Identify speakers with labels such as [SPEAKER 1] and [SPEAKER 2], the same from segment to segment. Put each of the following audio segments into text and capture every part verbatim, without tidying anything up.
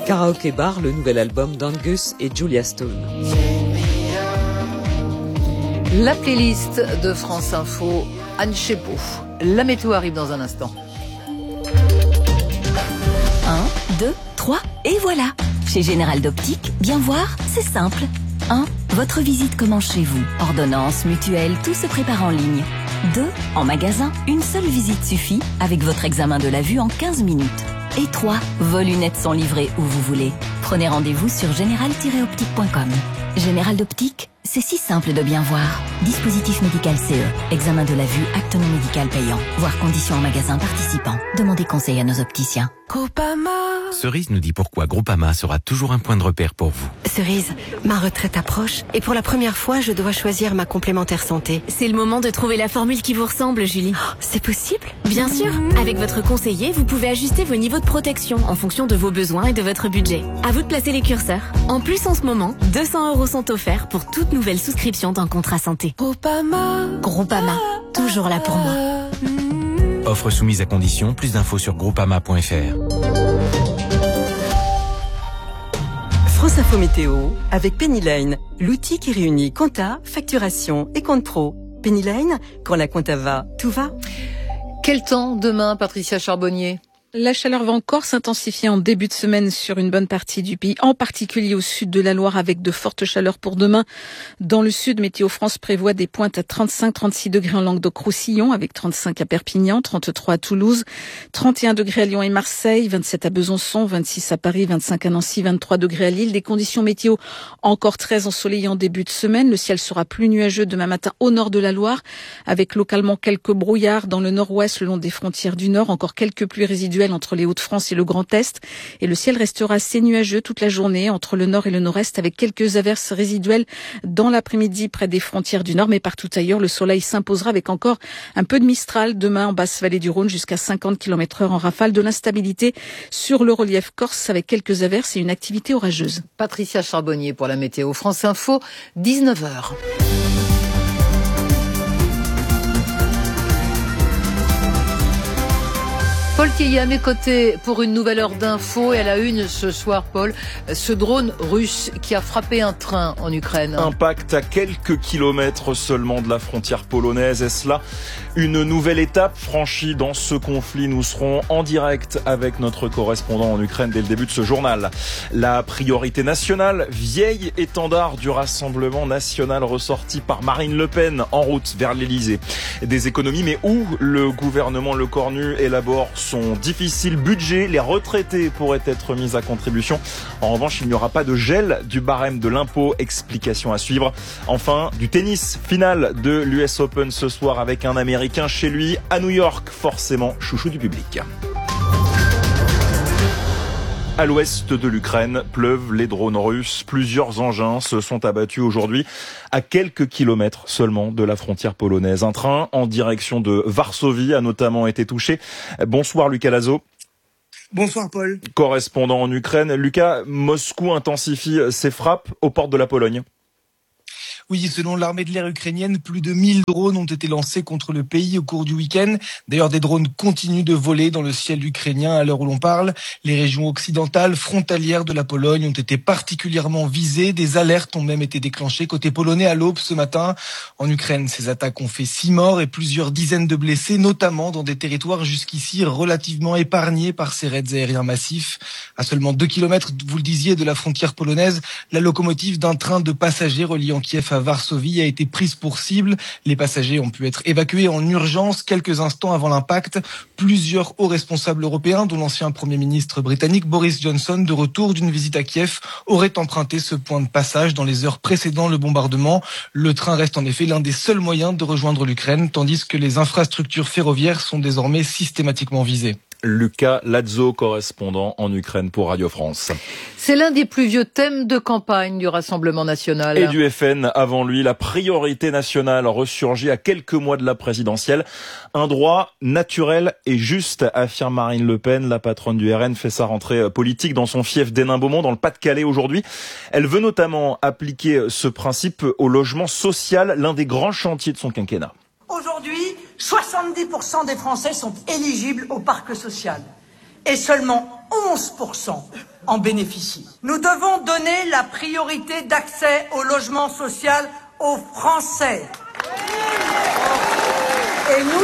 [SPEAKER 1] Karaoke Bar, le nouvel album d'Angus et Julia Stone.
[SPEAKER 2] La playlist de France Info, Anne Chépeau. La météo arrive dans un instant.
[SPEAKER 3] un, deux, trois, et voilà. Chez Général d'Optique, bien voir, c'est simple. un. Votre visite commence chez vous. Ordonnance, mutuelle, tout se prépare en ligne. deux. En magasin, une seule visite suffit avec votre examen de la vue en quinze minutes. Et trois. Vos lunettes sont livrées où vous voulez. Prenez rendez-vous sur général tiret optique point com. Général d'Optique, c'est si simple de bien voir. Dispositif médical C E. Examen de la vue, acte non médical payant. Voir conditions en magasin participant. Demandez conseil à nos opticiens.
[SPEAKER 4] Groupama.
[SPEAKER 5] Cerise nous dit pourquoi Groupama sera toujours un point de repère pour vous.
[SPEAKER 4] Cerise, ma retraite approche et pour la première fois, je dois choisir ma complémentaire santé.
[SPEAKER 6] C'est le moment de trouver la formule qui vous ressemble, Julie.
[SPEAKER 4] Oh, c'est possible ?
[SPEAKER 6] Bien sûr. Avec votre conseiller, vous pouvez ajuster vos niveaux de protection en fonction de vos besoins et de votre budget. À vous de placer les curseurs. En plus, en ce moment, deux cents euros sont offerts pour toute nouvelle souscription d'un contrat santé.
[SPEAKER 4] Groupama.
[SPEAKER 6] Groupama, toujours là pour moi.
[SPEAKER 5] Offre soumise à condition, plus d'infos sur groupama point f r.
[SPEAKER 7] France Info Météo avec Penny Lane, l'outil qui réunit compta, facturation et compte pro. Penny Lane, quand la compta va, tout va.
[SPEAKER 2] Quel temps demain, Patricia Charbonnier ?
[SPEAKER 8] La chaleur va encore s'intensifier en début de semaine sur une bonne partie du pays, en particulier au sud de la Loire avec de fortes chaleurs pour demain. Dans le sud, Météo France prévoit des pointes à trente-cinq à trente-six degrés en Languedoc-Roussillon avec trente-cinq à Perpignan, trente-trois à Toulouse, trente et un degrés à Lyon et Marseille, vingt-sept à Besançon, vingt-six à Paris, vingt-cinq à Nancy, vingt-trois degrés à Lille. Des conditions météo encore très ensoleillées en début de semaine. Le ciel sera plus nuageux demain matin au nord de la Loire avec localement quelques brouillards dans le nord-ouest le long des frontières du nord. Encore quelques pluies résiduelles entre les Hauts-de-France et le Grand Est. Et le ciel restera assez nuageux toute la journée entre le nord et le nord-est avec quelques averses résiduelles dans l'après-midi près des frontières du nord. Mais partout ailleurs, le soleil s'imposera avec encore un peu de mistral demain en basse vallée du Rhône jusqu'à cinquante kilomètres heure en rafale. De l'instabilité sur le relief corse avec quelques averses et une activité orageuse.
[SPEAKER 2] Patricia Charbonnier pour la météo. France Info, dix-neuf heures. Paul Tillet à mes côtés pour une nouvelle heure d'info et à la une ce soir, Paul, ce drone russe qui a frappé un train en Ukraine.
[SPEAKER 9] Impact à quelques kilomètres seulement de la frontière polonaise. Est-ce là une nouvelle étape franchie dans ce conflit? Nous serons en direct avec notre correspondant en Ukraine dès le début de ce journal. La priorité nationale, vieil étendard du Rassemblement national ressorti par Marine Le Pen en route vers l'Elysée. Des économies, mais où le gouvernement Lecornu élabore son difficile budget. Les retraités pourraient être mis à contribution. En revanche, il n'y aura pas de gel du barème de l'impôt. Explication à suivre. Enfin, du tennis. Finale de l'U S Open ce soir avec un Américain chez lui à New York. Forcément chouchou du public. À l'ouest de l'Ukraine, pleuvent les drones russes. Plusieurs engins se sont abattus aujourd'hui à quelques kilomètres seulement de la frontière polonaise. Un train en direction de Varsovie a notamment été touché. Bonsoir Lucas Lazo.
[SPEAKER 10] Bonsoir Paul.
[SPEAKER 9] Correspondant en Ukraine. Lucas, Moscou intensifie ses frappes aux portes de la Pologne.
[SPEAKER 10] Oui, selon l'armée de l'air ukrainienne, plus de mille drones ont été lancés contre le pays au cours du week-end. D'ailleurs, des drones continuent de voler dans le ciel ukrainien à l'heure où l'on parle. Les régions occidentales, frontalières de la Pologne, ont été particulièrement visées. Des alertes ont même été déclenchées côté polonais à l'aube ce matin. En Ukraine, ces attaques ont fait six morts et plusieurs dizaines de blessés, notamment dans des territoires jusqu'ici relativement épargnés par ces raids aériens massifs. À seulement deux kilomètres, vous le disiez, de la frontière polonaise, la locomotive d'un train de passagers reliant Kiev à Varsovie a été prise pour cible. Les passagers ont pu être évacués en urgence quelques instants avant l'impact. Plusieurs hauts responsables européens, dont l'ancien Premier ministre britannique Boris Johnson, de retour d'une visite à Kiev, auraient emprunté ce point de passage dans les heures précédant le bombardement. Le train reste en effet l'un des seuls moyens de rejoindre l'Ukraine, tandis que les infrastructures ferroviaires sont désormais systématiquement visées.
[SPEAKER 9] Lucas Lazo, correspondant en Ukraine pour Radio France.
[SPEAKER 2] C'est l'un des plus vieux thèmes de campagne du Rassemblement national.
[SPEAKER 9] Et du F N avant lui, la priorité nationale ressurgit à quelques mois de la présidentielle. Un droit naturel et juste, affirme Marine Le Pen. La patronne du R N fait sa rentrée politique dans son fief d'Hénin-Beaumont, dans le Pas-de-Calais aujourd'hui. Elle veut notamment appliquer ce principe au logement social, l'un des grands chantiers de son quinquennat.
[SPEAKER 11] Aujourd'hui, soixante-dix pour cent des Français sont éligibles au parc social. et seulement onze pour cent en bénéficient. Nous devons donner la priorité d'accès au logement social aux Français. Et nous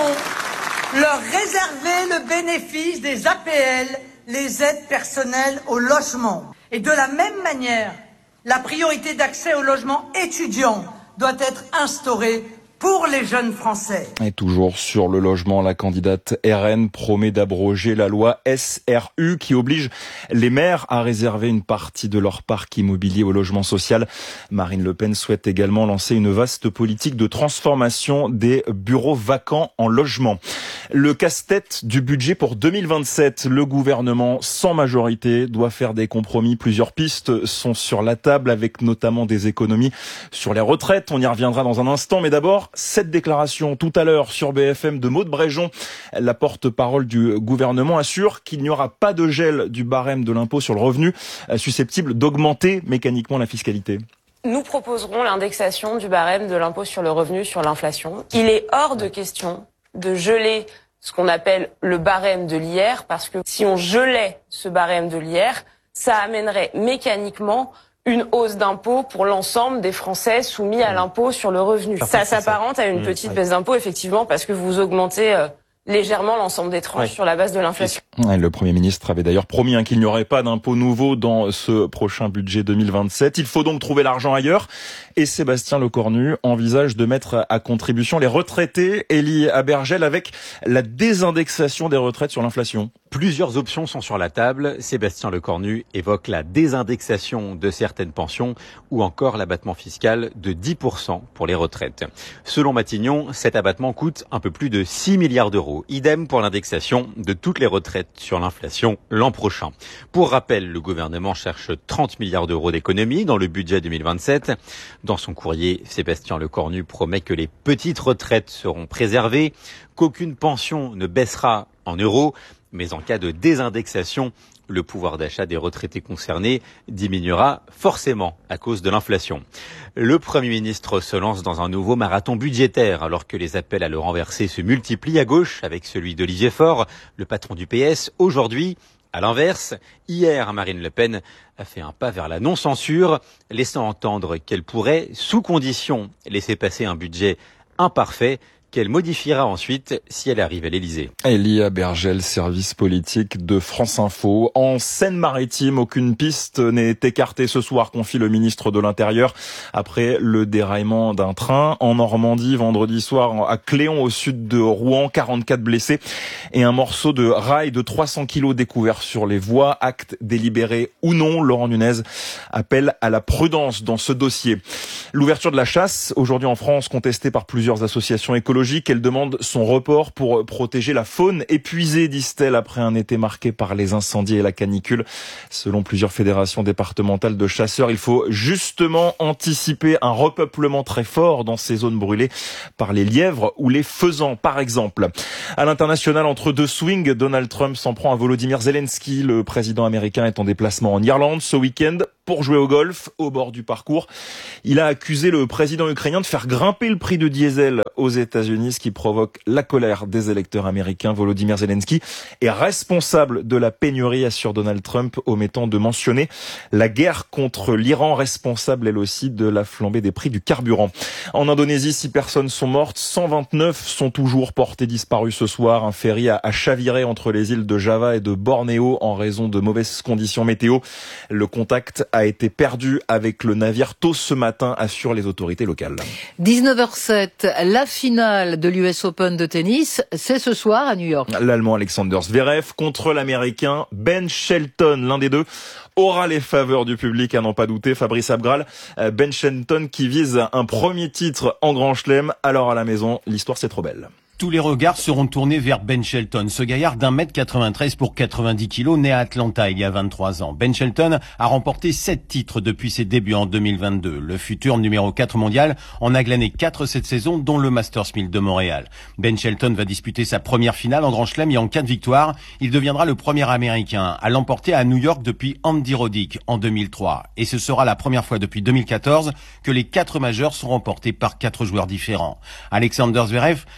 [SPEAKER 11] devons leur réserver le bénéfice des A P L, les aides personnelles au logement. Et de la même manière, la priorité d'accès au logement étudiant doit être instaurée pour les jeunes Français.
[SPEAKER 9] Et toujours sur le logement, la candidate R N promet d'abroger la loi S R U qui oblige les maires à réserver une partie de leur parc immobilier au logement social. Marine Le Pen souhaite également lancer une vaste politique de transformation des bureaux vacants en logement. Le casse-tête du budget pour deux mille vingt-sept, le gouvernement sans majorité doit faire des compromis. Plusieurs pistes sont sur la table avec notamment des économies sur les retraites. On y reviendra dans un instant, mais d'abord cette déclaration tout à l'heure sur B F M de Maude Bréjon. La porte-parole du gouvernement assure qu'il n'y aura pas de gel du barème de l'impôt sur le revenu susceptible d'augmenter mécaniquement la fiscalité.
[SPEAKER 12] Nous proposerons l'indexation du barème de l'impôt sur le revenu sur l'inflation. Il est hors de question de geler ce qu'on appelle le barème de l'I R, parce que si on gelait ce barème de l'I R, ça amènerait mécaniquement une hausse d'impôt pour l'ensemble des Français soumis à l'impôt sur le revenu. Ça s'apparente à une petite baisse d'impôt, effectivement, parce que vous augmentez euh, légèrement l'ensemble des tranches ouais. sur la base de l'inflation.
[SPEAKER 9] Ouais, le Premier ministre avait d'ailleurs promis hein, qu'il n'y aurait pas d'impôt nouveau dans ce prochain budget deux mille vingt-sept. Il faut donc trouver l'argent ailleurs. Et Sébastien Lecornu envisage de mettre à contribution les retraités. Élie Abergel avec la désindexation des retraites sur l'inflation.
[SPEAKER 13] Plusieurs options sont sur la table. Sébastien Lecornu évoque la désindexation de certaines pensions ou encore l'abattement fiscal de dix pour cent pour les retraites. Selon Matignon, cet abattement coûte un peu plus de six milliards d'euros. Idem pour l'indexation de toutes les retraites sur l'inflation l'an prochain. Pour rappel, le gouvernement cherche trente milliards d'euros d'économies dans le budget deux mille vingt-sept. Dans son courrier, Sébastien Lecornu promet que les petites retraites seront préservées, qu'aucune pension ne baissera en euros, mais en cas de désindexation, le pouvoir d'achat des retraités concernés diminuera forcément à cause de l'inflation. Le Premier ministre se lance dans un nouveau marathon budgétaire alors que les appels à le renverser se multiplient à gauche avec celui d'Olivier Faure, le patron du P S. Aujourd'hui, à l'inverse, hier, Marine Le Pen a fait un pas vers la non-censure, laissant entendre qu'elle pourrait, sous condition, laisser passer un budget imparfait qu'elle modifiera ensuite si elle arrive à l'Élysée.
[SPEAKER 9] Élie Abergel, service politique de France Info. En Seine-Maritime, aucune piste n'est écartée ce soir, confie le ministre de l'Intérieur, après le déraillement d'un train. En Normandie, vendredi soir, à Cléon, au sud de Rouen, quarante-quatre blessés et un morceau de rail de trois cents kilos découvert sur les voies. Acte délibéré ou non, Laurent Nunez appelle à la prudence dans ce dossier. L'ouverture de la chasse, aujourd'hui en France, contestée par plusieurs associations écologiques. Elle demande son report pour protéger la faune épuisée, disent-elles, après un été marqué par les incendies et la canicule. Selon plusieurs fédérations départementales de chasseurs, il faut justement anticiper un repeuplement très fort dans ces zones brûlées par les lièvres ou les faisans, par exemple. À l'international, entre deux swings, Donald Trump s'en prend à Volodymyr Zelensky. Le président américain est en déplacement en Irlande ce week-end pour jouer au golf au bord du parcours. Il a accusé le président ukrainien de faire grimper le prix de diesel aux États-Unis, ce qui provoque la colère des électeurs américains. Volodymyr Zelensky est responsable de la pénurie, assure Donald Trump, omettant de mentionner la guerre contre l'Iran, responsable elle aussi de la flambée des prix du carburant. En Indonésie, six personnes sont mortes, cent vingt-neuf sont toujours portées disparues ce soir. Un ferry a chaviré entre les îles de Java et de Bornéo en raison de mauvaises conditions météo. Le contact a été perdu avec le navire tôt ce matin, assurent les autorités locales.
[SPEAKER 2] dix-neuf heures sept, la finale de l'U S Open de tennis, c'est ce soir à New York.
[SPEAKER 9] L'Allemand Alexander Zverev contre l'Américain Ben Shelton, l'un des deux aura les faveurs du public à n'en pas douter. Fabrice Abgral, Ben Shelton qui vise un premier titre en Grand Chelem. Alors à la maison, l'histoire c'est trop belle.
[SPEAKER 14] Tous les regards seront tournés vers Ben Shelton, ce gaillard d'un mètre quatre-vingt-treize pour quatre-vingt-dix kilos, né à Atlanta il y a vingt-trois ans. Ben Shelton a remporté sept titres depuis ses débuts en deux mille vingt-deux. Le futur numéro quatre mondial en a glané quatre cette saison, dont le Masters mille de Montréal. Ben Shelton va disputer sa première finale en Grand Chelem et en cas de victoire, il deviendra le premier Américain à l'emporter à New York depuis Andy Roddick en deux mille trois. Et ce sera la première fois depuis deux mille quatorze que les quatre majeurs sont remportés par quatre joueurs différents. Alexander Zverev va jouer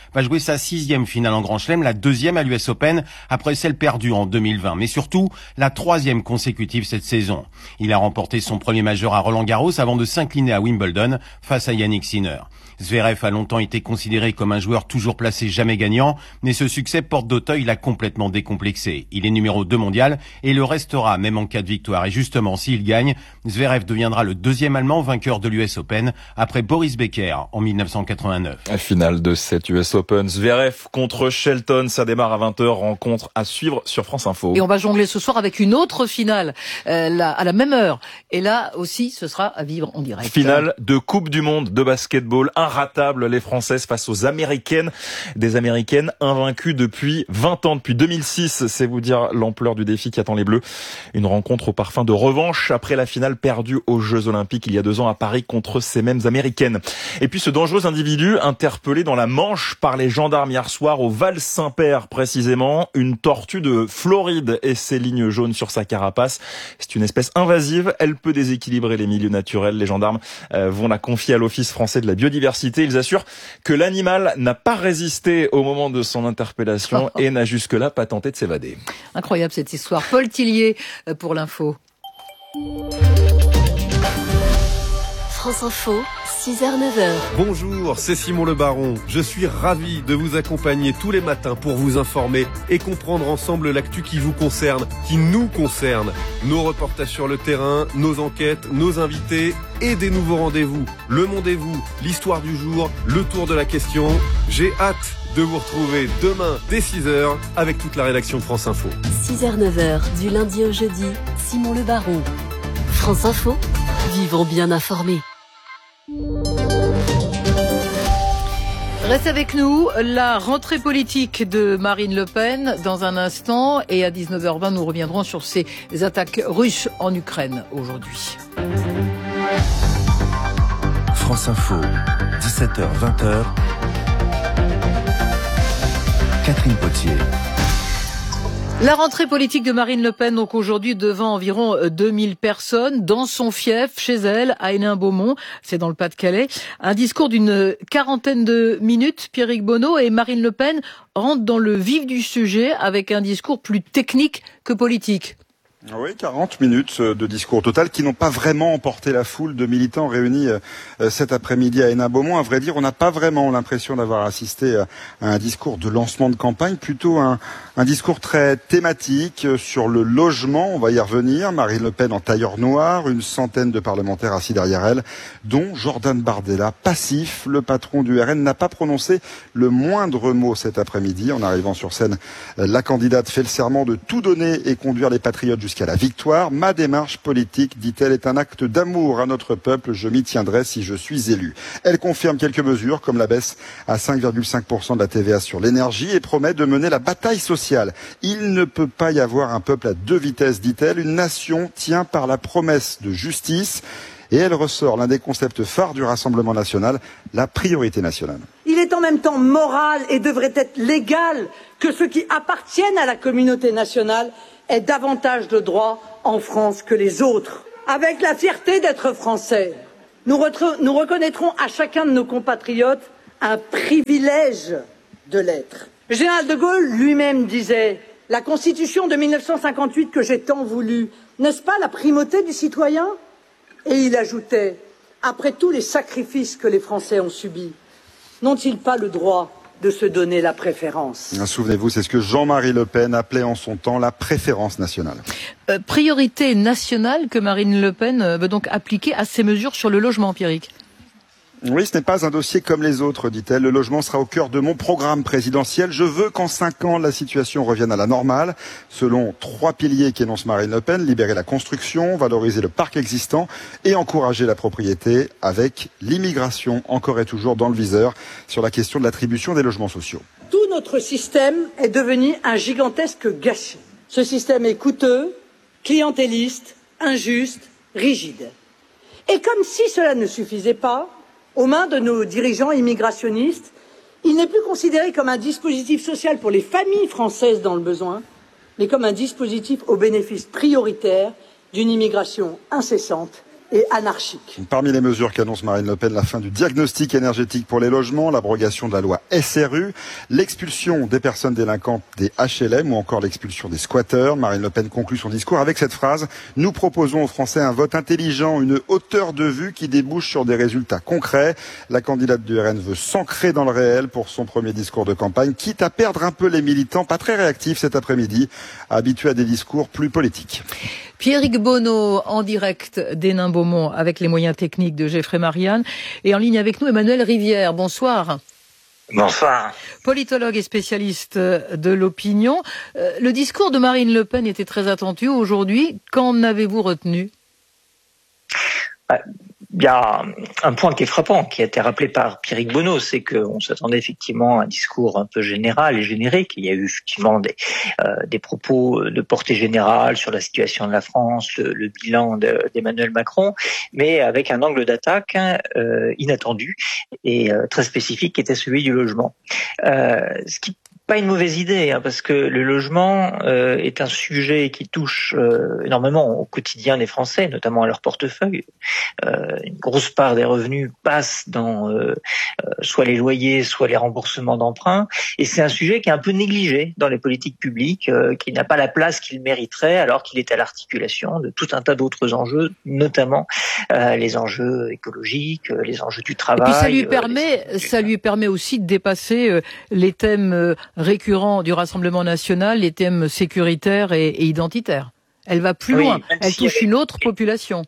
[SPEAKER 14] sa sixième finale en Grand Chelem, la deuxième à l'U S Open après celle perdue en deux mille vingt, mais surtout la troisième consécutive cette saison. Il a remporté son premier majeur à Roland-Garros avant de s'incliner à Wimbledon face à Yannick Sinner. Zverev a longtemps été considéré comme un joueur toujours placé, jamais gagnant, mais ce succès porte d'Auteuil l'a complètement décomplexé. Il est numéro deux mondial et le restera même en cas de victoire. Et justement, s'il gagne, Zverev deviendra le deuxième Allemand vainqueur de l'U S Open après Boris Becker en mille neuf cent quatre-vingt-neuf.
[SPEAKER 9] La finale de cette U S Open, Zverev contre Shelton, ça démarre à vingt heures, rencontre à suivre sur France Info.
[SPEAKER 2] Et on va jongler ce soir avec une autre finale euh, là, à la même heure. Et là aussi, ce sera à vivre en direct.
[SPEAKER 9] Finale de Coupe du Monde de basketball, inratable, les Françaises face aux Américaines. Des Américaines invaincues depuis vingt ans, depuis deux mille six. C'est vous dire l'ampleur du défi qui attend les Bleus. Une rencontre au parfum de revanche après la finale perdue aux Jeux Olympiques il y a deux ans à Paris contre ces mêmes Américaines. Et puis ce dangereux individu interpellé dans la Manche par les gendarmes hier soir au Val-Saint-Père précisément. Une tortue de Floride et ses lignes jaunes sur sa carapace. C'est une espèce invasive. Elle peut déséquilibrer les milieux naturels. Les gendarmes euh, vont la confier à l'Office français de la biodiversité. Ils assurent que l'animal n'a pas résisté au moment de son interpellation et n'a jusque-là pas tenté de s'évader.
[SPEAKER 2] Incroyable cette histoire. Paul Tillier pour l'info.
[SPEAKER 15] France Info, six heures neuf heures.
[SPEAKER 16] Bonjour, c'est Simon Le Baron. Je suis ravi de vous accompagner tous les matins pour vous informer et comprendre ensemble l'actu qui vous concerne, qui nous concerne. Nos reportages sur le terrain, nos enquêtes, nos invités et des nouveaux rendez-vous. Le Mondez-vous, l'histoire du jour, le tour de la question. J'ai hâte de vous retrouver demain dès six heures avec toute la rédaction de France Info.
[SPEAKER 15] six heures neuf heures, du lundi au jeudi, Simon Le Baron. France Info, vivons bien informés.
[SPEAKER 2] Restez avec nous, la rentrée politique de Marine Le Pen dans un instant et à dix-neuf heures vingt nous reviendrons sur ces attaques russes en Ukraine aujourd'hui.
[SPEAKER 17] France Info, dix-sept heures vingt. Catherine Potier.
[SPEAKER 2] La rentrée politique de Marine Le Pen, donc aujourd'hui devant environ deux mille personnes, dans son fief, chez elle, à Hénin-Beaumont, c'est dans le Pas-de-Calais. Un discours d'une quarantaine de minutes, Pierrick Bonneau, et Marine Le Pen rentre dans le vif du sujet avec un discours plus technique que politique.
[SPEAKER 18] Oui, quarante minutes de discours au total qui n'ont pas vraiment emporté la foule de militants réunis cet après-midi à Hénin-Beaumont. À vrai dire, on n'a pas vraiment l'impression d'avoir assisté à un discours de lancement de campagne, plutôt un, un discours très thématique sur le logement. On va y revenir. Marine Le Pen en tailleur noir, une centaine de parlementaires assis derrière elle, dont Jordan Bardella, passif. Le patron du R N n'a pas prononcé le moindre mot cet après-midi. En arrivant sur scène, la candidate fait le serment de tout donner et conduire les patriotes jusqu'à la victoire. Ma démarche politique, dit-elle, est un acte d'amour à notre peuple. Je m'y tiendrai si je suis élue. Elle confirme quelques mesures, comme la baisse à cinq virgule cinq pour cent de la T V A sur l'énergie et promet de mener la bataille sociale. Il ne peut pas y avoir un peuple à deux vitesses, dit-elle. Une nation tient par la promesse de justice. Et elle ressort l'un des concepts phares du Rassemblement national, la priorité nationale.
[SPEAKER 11] Il est en même temps moral et devrait être légal que ceux qui appartiennent à la communauté nationale aient davantage de droits en France que les autres. Avec la fierté d'être français, nous, nous reconnaîtrons à chacun de nos compatriotes un privilège de l'être. Le général de Gaulle lui-même disait « La Constitution de mille neuf cent cinquante-huit que j'ai tant voulu, n'est-ce pas la primauté du citoyen ?» Et il ajoutait « Après tous les sacrifices que les Français ont subis, n'ont-ils pas le droit de se donner la préférence ?»
[SPEAKER 18] Souvenez-vous, c'est ce que Jean-Marie Le Pen appelait en son temps la préférence nationale.
[SPEAKER 2] Euh, priorité nationale que Marine Le Pen veut donc appliquer à ses mesures sur le logement, Pierrick.
[SPEAKER 18] Oui, ce n'est pas un dossier comme les autres, dit-elle. Le logement sera au cœur de mon programme présidentiel. Je veux qu'en cinq ans, la situation revienne à la normale. Selon trois piliers qu'énonce Marine Le Pen, libérer la construction, valoriser le parc existant et encourager la propriété avec l'immigration, encore et toujours dans le viseur, sur la question de l'attribution des logements sociaux.
[SPEAKER 11] Tout notre système est devenu un gigantesque gâchis. Ce système est coûteux, clientéliste, injuste, rigide. Et comme si cela ne suffisait pas, aux mains de nos dirigeants immigrationnistes, il n'est plus considéré comme un dispositif social pour les familles françaises dans le besoin, mais comme un dispositif au bénéfice prioritaire d'une immigration incessante et anarchique.
[SPEAKER 18] Parmi les mesures qu'annonce Marine Le Pen, la fin du diagnostic énergétique pour les logements, l'abrogation de la loi S R U, l'expulsion des personnes délinquantes des H L M ou encore l'expulsion des squatteurs. Marine Le Pen conclut son discours avec cette phrase: nous proposons aux Français un vote intelligent, une hauteur de vue qui débouche sur des résultats concrets. La candidate du R N veut s'ancrer dans le réel pour son premier discours de campagne, quitte à perdre un peu les militants, pas très réactifs cet après-midi, habitués à des discours plus politiques.
[SPEAKER 2] Pierrick Bonneau en direct d'Hénin-Beaumont avec les moyens techniques de Geoffrey Marianne. Et en ligne avec nous, Emmanuel Rivière. Bonsoir.
[SPEAKER 19] Bonsoir.
[SPEAKER 2] Politologue et spécialiste de l'opinion. Le discours de Marine Le Pen était très attendu aujourd'hui. Qu'en avez-vous retenu ?
[SPEAKER 19] Il y a un point qui est frappant, qui a été rappelé par Pierrick Bonneau, c'est qu'on s'attendait effectivement à un discours un peu général et générique. Il y a eu effectivement des, euh, des propos de portée générale sur la situation de la France, le, le bilan de, d'Emmanuel Macron, mais avec un angle d'attaque euh, inattendu et euh, très spécifique, qui était celui du logement. Euh, ce qui pas une mauvaise idée, hein, parce que le logement euh, est un sujet qui touche euh, énormément au quotidien des Français, notamment à leur portefeuille. Euh, une grosse part des revenus passe dans euh, euh, soit les loyers, soit les remboursements d'emprunts, et c'est un sujet qui est un peu négligé dans les politiques publiques, euh, qui n'a pas la place qu'il mériterait, alors qu'il est à l'articulation de tout un tas d'autres enjeux, notamment euh, les enjeux écologiques, euh, les enjeux du travail.
[SPEAKER 2] Et puis ça lui permet, euh, ça lui permet aussi de dépasser euh, les thèmes euh, récurrents du Rassemblement national, les thèmes sécuritaires et, et identitaires. Elle va plus oui, loin, elle si touche elle... une autre population.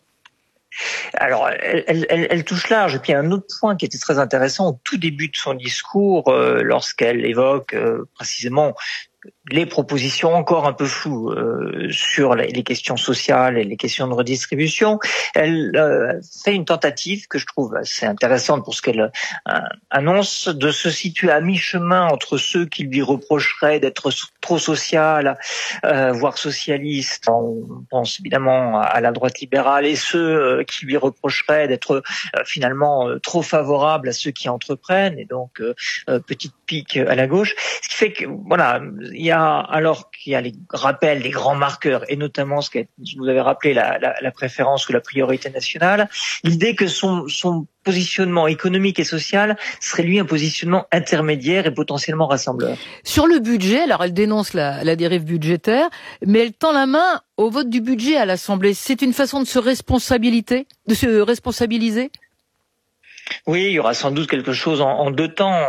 [SPEAKER 19] Alors, elle, elle, elle, elle touche large. Et puis, il y a un autre point qui était très intéressant au tout début de son discours, euh, lorsqu'elle évoque euh, précisément les propositions encore un peu floues euh, sur les questions sociales et les questions de redistribution. Elle euh, fait une tentative que je trouve assez intéressante pour ce qu'elle euh, annonce, de se situer à mi-chemin entre ceux qui lui reprocheraient d'être trop social, euh, voire socialiste, on pense évidemment à la droite libérale, et ceux euh, qui lui reprocheraient d'être euh, finalement euh, trop favorable à ceux qui entreprennent, et donc euh, euh, petite pique à la gauche. Ce qui fait que, voilà, il y a, alors qu'il y a les rappels des grands marqueurs, et notamment ce que vous avez rappelé, la, la, la préférence ou la priorité nationale, l'idée que son, son positionnement économique et social serait lui un positionnement intermédiaire et potentiellement rassembleur.
[SPEAKER 2] Sur le budget, alors elle dénonce la, la dérive budgétaire, mais elle tend la main au vote du budget à l'Assemblée. C'est une façon de se responsabiliser, de se responsabiliser ?
[SPEAKER 19] Oui, il y aura sans doute quelque chose en, en deux temps.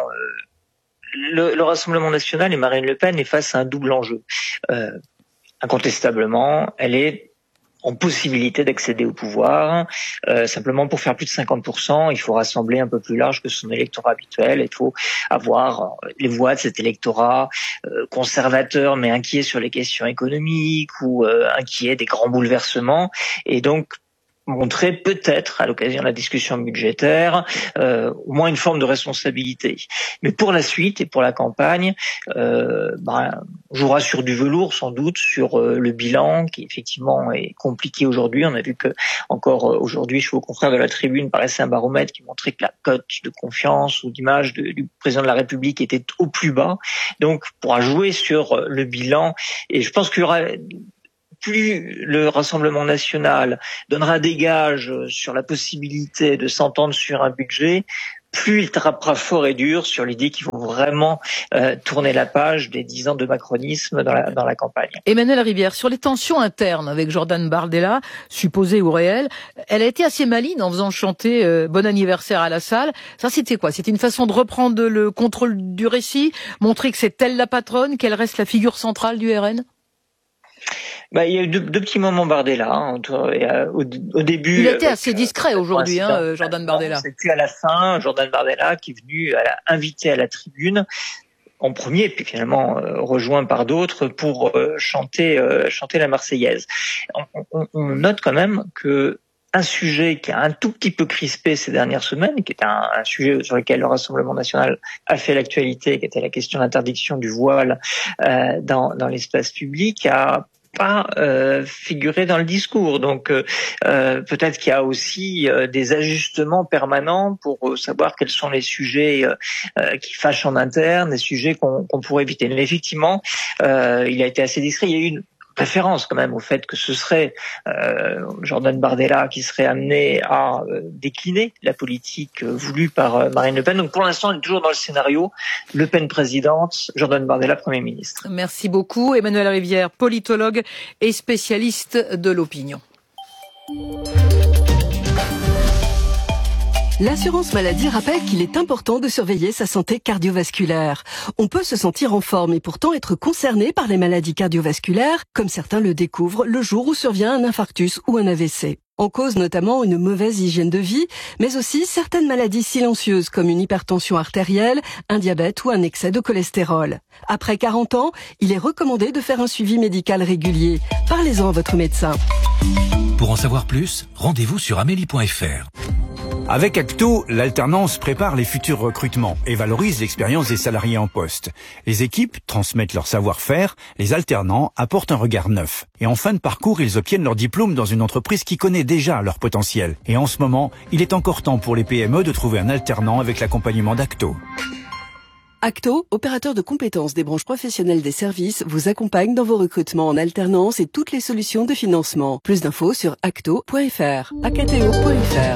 [SPEAKER 19] Le, le Rassemblement national et Marine Le Pen est face à un double enjeu. Euh, incontestablement, elle est en possibilité d'accéder au pouvoir. Euh, simplement, pour faire plus de cinquante pour cent, il faut rassembler un peu plus large que son électorat habituel. Il faut avoir les voix de cet électorat euh, conservateur, mais inquiet sur les questions économiques ou euh, inquiet des grands bouleversements. Et donc, montrer peut-être, à l'occasion de la discussion budgétaire, euh, au moins une forme de responsabilité. Mais pour la suite et pour la campagne, euh, ben, on jouera sur du velours sans doute, sur euh, le bilan qui effectivement est compliqué aujourd'hui. On a vu que encore euh, aujourd'hui, je suis au contraire de la Tribune, paraissait un baromètre qui montrait que la cote de confiance ou d'image de, du président de la République était au plus bas. Donc, on pourra jouer sur euh, le bilan, et je pense qu'il y aura... Plus le Rassemblement national donnera des gages sur la possibilité de s'entendre sur un budget, plus il tapera fort et dur sur l'idée qu'il faut vraiment euh, tourner la page des dix ans de macronisme dans la, dans la campagne.
[SPEAKER 2] Emmanuel Rivière, sur les tensions internes avec Jordan Bardella, supposées ou réelles, elle a été assez maligne en faisant chanter euh, Bon anniversaire à la salle. Ça, c'était quoi ? C'était une façon de reprendre le contrôle du récit, montrer que c'est elle la patronne, qu'elle reste la figure centrale du R N ?
[SPEAKER 19] Bah, il y a eu deux, deux petits moments Bardella. Hein, au, au début,
[SPEAKER 2] il a été assez discret aujourd'hui, hein, Jordan Bardella.
[SPEAKER 19] C'est puis à la fin, Jordan Bardella qui est venu à la, invité à la tribune en premier, puis finalement euh, rejoint par d'autres pour euh, chanter euh, chanter la Marseillaise. On, on, on note quand même que un sujet qui a un tout petit peu crispé ces dernières semaines, qui est un, un sujet sur lequel le Rassemblement national a fait l'actualité, qui était la question de l'interdiction du voile euh, dans, dans l'espace public, a pas euh, figuré dans le discours. Donc euh, euh, peut-être qu'il y a aussi euh, des ajustements permanents pour euh, savoir quels sont les sujets euh, euh, qui fâchent en interne, les sujets qu'on, qu'on pourrait éviter. Mais effectivement, euh, il a été assez discret. Il y a eu une référence quand même au fait que ce serait euh, Jordan Bardella qui serait amené à euh, décliner la politique euh, voulue par euh, Marine Le Pen. Donc pour l'instant, on est toujours dans le scénario Le Pen présidente, Jordan Bardella Premier ministre.
[SPEAKER 2] Merci beaucoup. Emmanuel Rivière, politologue et spécialiste de l'opinion.
[SPEAKER 4] L'assurance maladie rappelle qu'il est important de surveiller sa santé cardiovasculaire. On peut se sentir en forme et pourtant être concerné par les maladies cardiovasculaires, comme certains le découvrent le jour où survient un infarctus ou un A V C. En cause notamment une mauvaise hygiène de vie, mais aussi certaines maladies silencieuses comme une hypertension artérielle, un diabète ou un excès de cholestérol. Après quarante ans, il est recommandé de faire un suivi médical régulier. Parlez-en à votre médecin.
[SPEAKER 20] Pour en savoir plus, rendez-vous sur amélie point f r.
[SPEAKER 21] Avec Acto, l'alternance prépare les futurs recrutements et valorise l'expérience des salariés en poste. Les équipes transmettent leur savoir-faire, les alternants apportent un regard neuf. Et en fin de parcours, ils obtiennent leur diplôme dans une entreprise qui connaît déjà leur potentiel. Et en ce moment, il est encore temps pour les P M E de trouver un alternant avec l'accompagnement d'Acto.
[SPEAKER 4] Acto, opérateur de compétences des branches professionnelles des services, vous accompagne dans vos recrutements en alternance et toutes les solutions de financement. Plus d'infos sur acto point f r. acto point f r.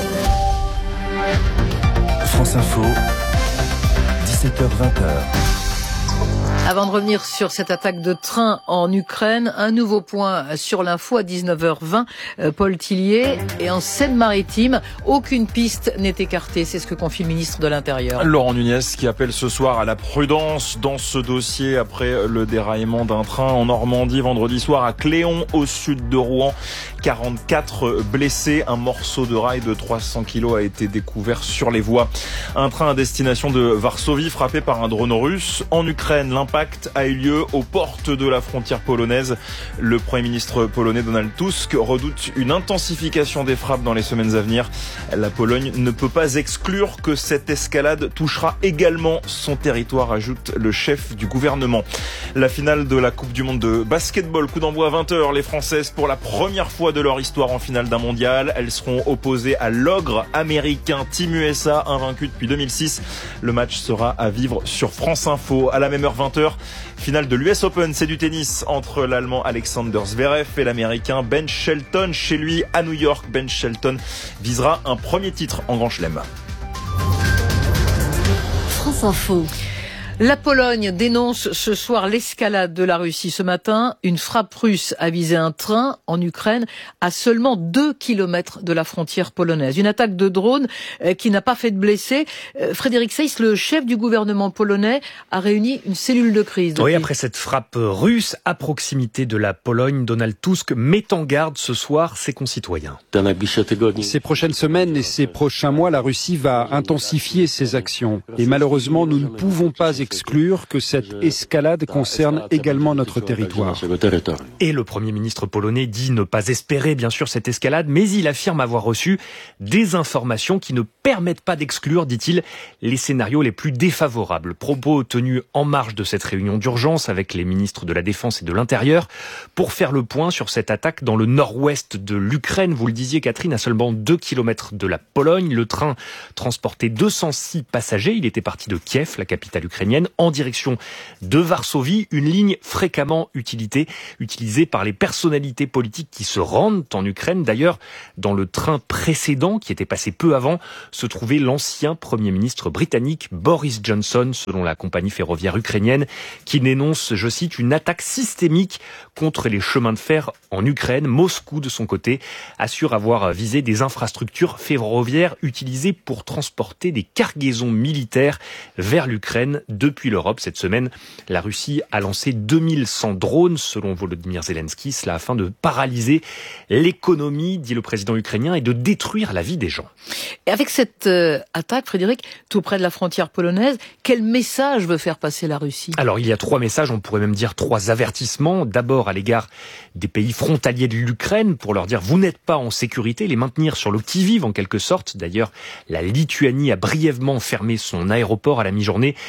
[SPEAKER 17] France Info, dix-sept heures vingt.
[SPEAKER 2] Avant de revenir sur cette attaque de train en Ukraine, un nouveau point sur l'info à dix-neuf heures vingt. Paul Tillier. Et en Seine-Maritime, aucune piste n'est écartée. C'est ce que confie le ministre de l'Intérieur.
[SPEAKER 9] Laurent Nunez qui appelle ce soir à la prudence dans ce dossier après le déraillement d'un train en Normandie vendredi soir à Cléon au sud de Rouen. quarante-quatre blessés. Un morceau de rail de trois cents kilos a été découvert sur les voies. Un train à destination de Varsovie frappé par un drone russe. En Ukraine, l'impact a eu lieu aux portes de la frontière polonaise. Le Premier ministre polonais Donald Tusk redoute une intensification des frappes dans les semaines à venir. La Pologne ne peut pas exclure que cette escalade touchera également son territoire, ajoute le chef du gouvernement. La finale de la Coupe du Monde de basketball, coup d'envoi à vingt heures. Les Françaises, pour la première fois de leur histoire en finale d'un mondial, elles seront opposées à l'ogre américain Team U S A, invaincu depuis deux mille six. Le match sera à vivre sur France Info. À la même heure, vingt heures, finale de l'U S Open, c'est du tennis entre l'Allemand Alexander Zverev et l'Américain Ben Shelton. Chez lui, à New York, Ben Shelton visera un premier titre en Grand Chelem.
[SPEAKER 15] France Info.
[SPEAKER 2] La Pologne dénonce ce soir l'escalade de la Russie. Ce matin, une frappe russe a visé un train en Ukraine à seulement deux kilomètres de la frontière polonaise. Une attaque de drone qui n'a pas fait de blessés. Frédéric Seyss, le chef du gouvernement polonais, a réuni une cellule de crise.
[SPEAKER 22] Oui, après cette frappe russe à proximité de la Pologne, Donald Tusk met en garde ce soir ses concitoyens.
[SPEAKER 23] Ces prochaines semaines et ces prochains mois, la Russie va intensifier ses actions. Et malheureusement, nous ne pouvons pas exclure que cette escalade concerne également notre territoire.
[SPEAKER 22] Et le Premier ministre polonais dit ne pas espérer bien sûr cette escalade, mais il affirme avoir reçu des informations qui ne permettent pas d'exclure, dit-il, les scénarios les plus défavorables. Propos tenus en marge de cette réunion d'urgence avec les ministres de la Défense et de l'Intérieur pour faire le point sur cette attaque dans le nord-ouest de l'Ukraine. Vous le disiez, Catherine, à seulement deux kilomètres de la Pologne. Le train transportait deux cent six passagers. Il était parti de Kiev, la capitale ukrainienne, en direction de Varsovie, une ligne fréquemment utilisée, utilisée par les personnalités politiques qui se rendent en Ukraine. D'ailleurs, dans le train précédent, qui était passé peu avant, se trouvait l'ancien Premier ministre britannique Boris Johnson, selon la compagnie ferroviaire ukrainienne, qui dénonce, je cite, une attaque systémique contre les chemins de fer en Ukraine. Moscou, de son côté, assure avoir visé des infrastructures ferroviaires utilisées pour transporter des cargaisons militaires vers l'Ukraine depuis l'Europe. Cette semaine, la Russie a lancé deux mille cent drones, selon Volodymyr Zelensky, cela afin de paralyser l'économie, dit le président ukrainien, et de détruire la vie des gens.
[SPEAKER 2] Et avec cette euh, attaque, Frédéric, tout près de la frontière polonaise, quel message veut faire passer la Russie ?
[SPEAKER 22] Alors, il y a trois messages, on pourrait même dire trois avertissements. D'abord, à l'égard des pays frontaliers de l'Ukraine, pour leur dire « vous n'êtes pas en sécurité », les maintenir sur le qui-vive en quelque sorte. D'ailleurs, la Lituanie a brièvement fermé son aéroport à la mi-journée après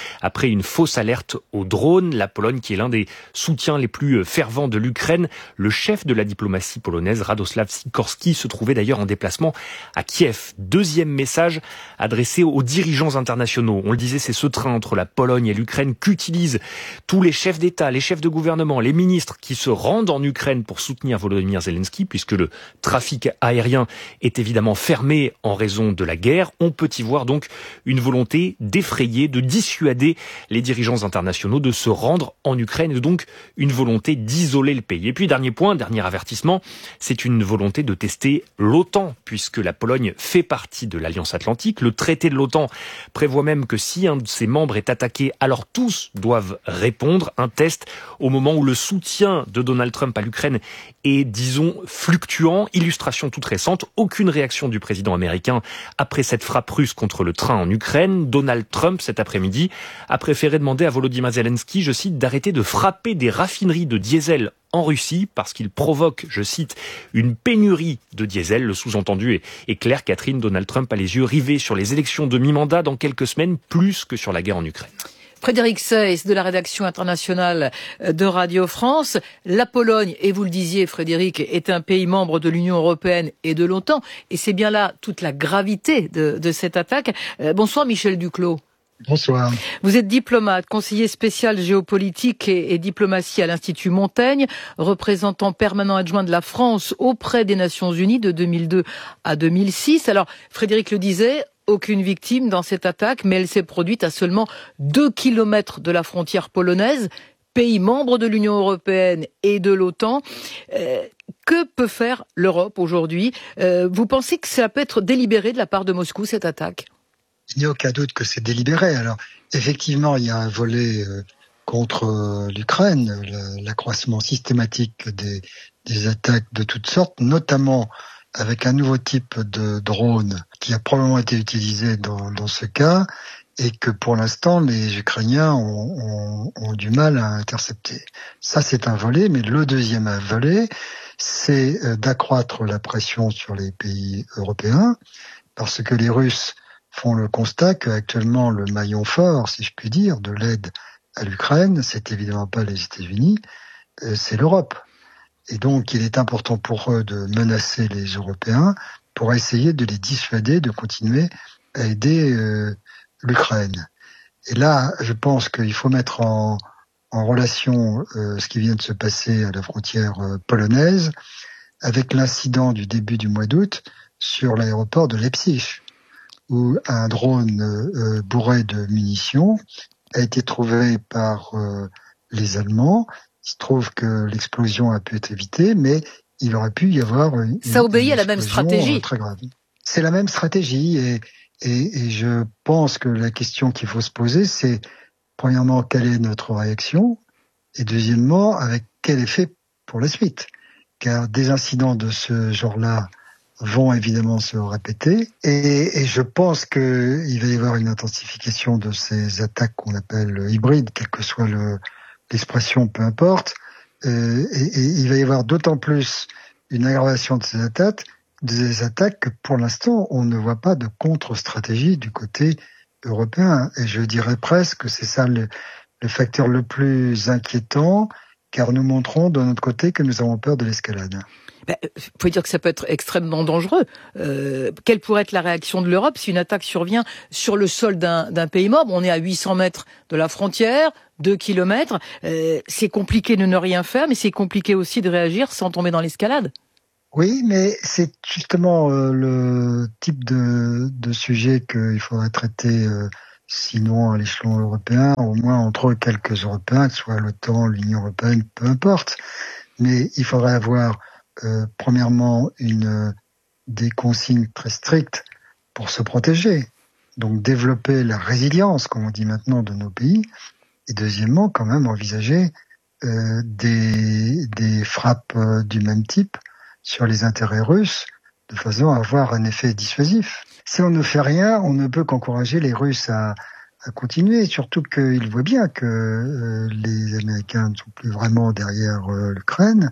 [SPEAKER 22] créé une fausse alerte aux drones. La Pologne, qui est l'un des soutiens les plus fervents de l'Ukraine, le chef de la diplomatie polonaise, Radosław Sikorski, se trouvait d'ailleurs en déplacement à Kiev. Deuxième message adressé aux dirigeants internationaux. On le disait, c'est ce train entre la Pologne et l'Ukraine qu'utilisent tous les chefs d'État, les chefs de gouvernement, les ministres qui se rendent en Ukraine pour soutenir Volodymyr Zelensky, puisque le trafic aérien est évidemment fermé en raison de la guerre. On peut y voir donc une volonté d'effrayer, de dissuader les dirigeants internationaux de se rendre en Ukraine, et donc une volonté d'isoler le pays. Et puis dernier point, dernier avertissement, c'est une volonté de tester l'OTAN, puisque la Pologne fait partie de l'Alliance Atlantique. Le traité de l'OTAN prévoit même que si un de ses membres est attaqué, alors tous doivent répondre. Un test au moment où le soutien de Donald Trump à l'Ukraine est, disons, fluctuant. Illustration toute récente, aucune réaction du président américain après cette frappe russe contre le train en Ukraine. Donald Trump, cet après-midi, a préféré demander à Volodymyr Zelensky, je cite, d'arrêter de frapper des raffineries de diesel en Russie parce qu'il provoque, je cite, une pénurie de diesel. Le sous-entendu est, est clair, Catherine. Donald Trump a les yeux rivés sur les élections de mi-mandat dans quelques semaines, plus que sur la guerre en Ukraine.
[SPEAKER 2] Frédéric Seyss de la rédaction internationale de Radio France. La Pologne, et vous le disiez Frédéric, est un pays membre de l'Union européenne et de l'OTAN. Et c'est bien là toute la gravité de, de cette attaque. Euh, bonsoir Michel Duclos.
[SPEAKER 1] Bonsoir.
[SPEAKER 2] Vous êtes diplomate, conseiller spécial géopolitique et, et diplomatie à l'Institut Montaigne, représentant permanent adjoint de la France auprès des Nations Unies de deux mille deux à deux mille six. Alors, Frédéric le disait, aucune victime dans cette attaque, mais elle s'est produite à seulement deux kilomètres de la frontière polonaise, pays membre de l'Union européenne et de l'OTAN. Euh, que peut faire l'Europe aujourd'hui ? euh, Vous pensez que ça peut être délibéré de la part de Moscou, cette attaque ?
[SPEAKER 1] Il n'y a aucun doute que c'est délibéré. Alors, effectivement, il y a un volet euh, contre euh, l'Ukraine, le, l'accroissement systématique des, des attaques de toutes sortes, notamment avec un nouveau type de drone qui a probablement été utilisé dans, dans ce cas et que pour l'instant les Ukrainiens ont, ont, ont du mal à intercepter. Ça, c'est un volet, mais le deuxième volet, c'est d'accroître la pression sur les pays européens parce que les Russes font le constat qu'actuellement le maillon fort, si je puis dire, de l'aide à l'Ukraine, c'est évidemment pas les États-Unis, c'est l'Europe. Et donc, il est important pour eux de menacer les Européens pour essayer de les dissuader de continuer à aider euh, l'Ukraine. Et là, je pense qu'il faut mettre en, en relation euh, ce qui vient de se passer à la frontière euh, polonaise avec l'incident du début du mois d'août sur l'aéroport de Leipzig, où un drone euh, bourré de munitions a été trouvé par euh, les Allemands. Il se trouve que l'explosion a pu être évitée, mais il aurait pu y avoir une,
[SPEAKER 2] ça obéit
[SPEAKER 1] une
[SPEAKER 2] à la même stratégie.
[SPEAKER 1] Très grave. C'est la même stratégie et, et, et je pense que la question qu'il faut se poser, c'est premièrement, quelle est notre réaction et deuxièmement, avec quel effet pour la suite. Car des incidents de ce genre-là vont évidemment se répéter et, et je pense qu'il va y avoir une intensification de ces attaques qu'on appelle hybrides, quel que soit le l'expression, peu importe, euh, et, et il va y avoir d'autant plus une aggravation de ces attaques, des attaques que pour l'instant, on ne voit pas de contre-stratégie du côté européen. Et je dirais presque que c'est ça le, le facteur le plus inquiétant, car nous montrons de notre côté que nous avons peur de l'escalade.
[SPEAKER 2] Ben, vous pouvez dire que ça peut être extrêmement dangereux. Euh, quelle pourrait être la réaction de l'Europe si une attaque survient sur le sol d'un, d'un pays membre ? On est à huit cents mètres de la frontière, deux kilomètres. Euh, c'est compliqué de ne rien faire, mais c'est compliqué aussi de réagir sans tomber dans l'escalade.
[SPEAKER 1] Oui, mais c'est justement euh, le type de, de sujet qu'il faudrait traiter, euh, sinon à l'échelon européen, au moins entre quelques Européens, que ce soit l'OTAN, l'Union européenne, peu importe. Mais il faudrait avoir Euh, premièrement, une, des consignes très strictes pour se protéger. Donc, développer la résilience, comme on dit maintenant, de nos pays. Et deuxièmement, quand même, envisager euh, des, des frappes euh, du même type sur les intérêts russes, de façon à avoir un effet dissuasif. Si on ne fait rien, on ne peut qu'encourager les Russes à, à continuer, surtout qu'ils voient bien que euh, les Américains ne sont plus vraiment derrière euh, l'Ukraine.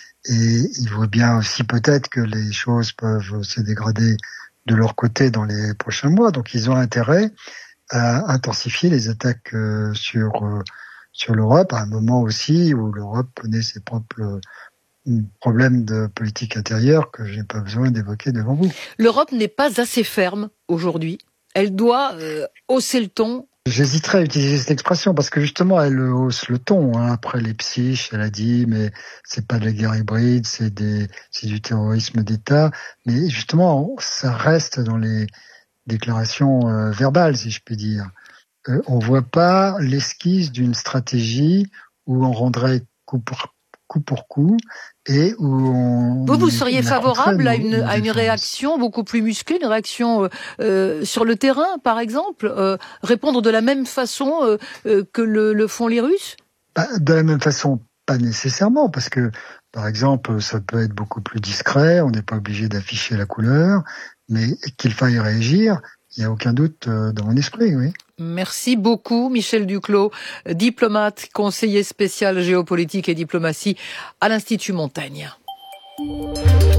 [SPEAKER 1] Et ils voient bien aussi peut-être que les choses peuvent se dégrader de leur côté dans les prochains mois. Donc ils ont intérêt a intensifié les attaques euh, sur euh, sur l'Europe, à un moment aussi où l'Europe connaît ses propres euh, problèmes de politique intérieure que je n'ai pas besoin d'évoquer devant vous.
[SPEAKER 2] L'Europe n'est pas assez ferme aujourd'hui. Elle doit euh, hausser le ton.
[SPEAKER 1] J'hésiterais à utiliser cette expression parce que justement elle hausse le ton. Hein. Après les psyches, elle a dit mais c'est pas de la guerre hybride, c'est des, c'est du terrorisme d'État. Mais justement ça reste dans les déclarations euh, verbales, si je puis dire. Euh, on voit pas l'esquisse d'une stratégie où on rendrait coup pour coup pour coup et où on...
[SPEAKER 2] Vous, vous seriez favorable à une, à une réaction beaucoup plus musclée, une réaction euh, euh, sur le terrain, par exemple, euh, répondre de la même façon euh, euh, que le, le font les Russes ?
[SPEAKER 1] Bah, de la même façon, pas nécessairement, parce que, par exemple, ça peut être beaucoup plus discret, on n'est pas obligé d'afficher la couleur, mais qu'il faille réagir, il n'y a aucun doute dans mon esprit, oui.
[SPEAKER 2] Merci beaucoup, Michel Duclos, diplomate, conseiller spécial géopolitique et diplomatie à l'Institut Montaigne.
[SPEAKER 3] Hello,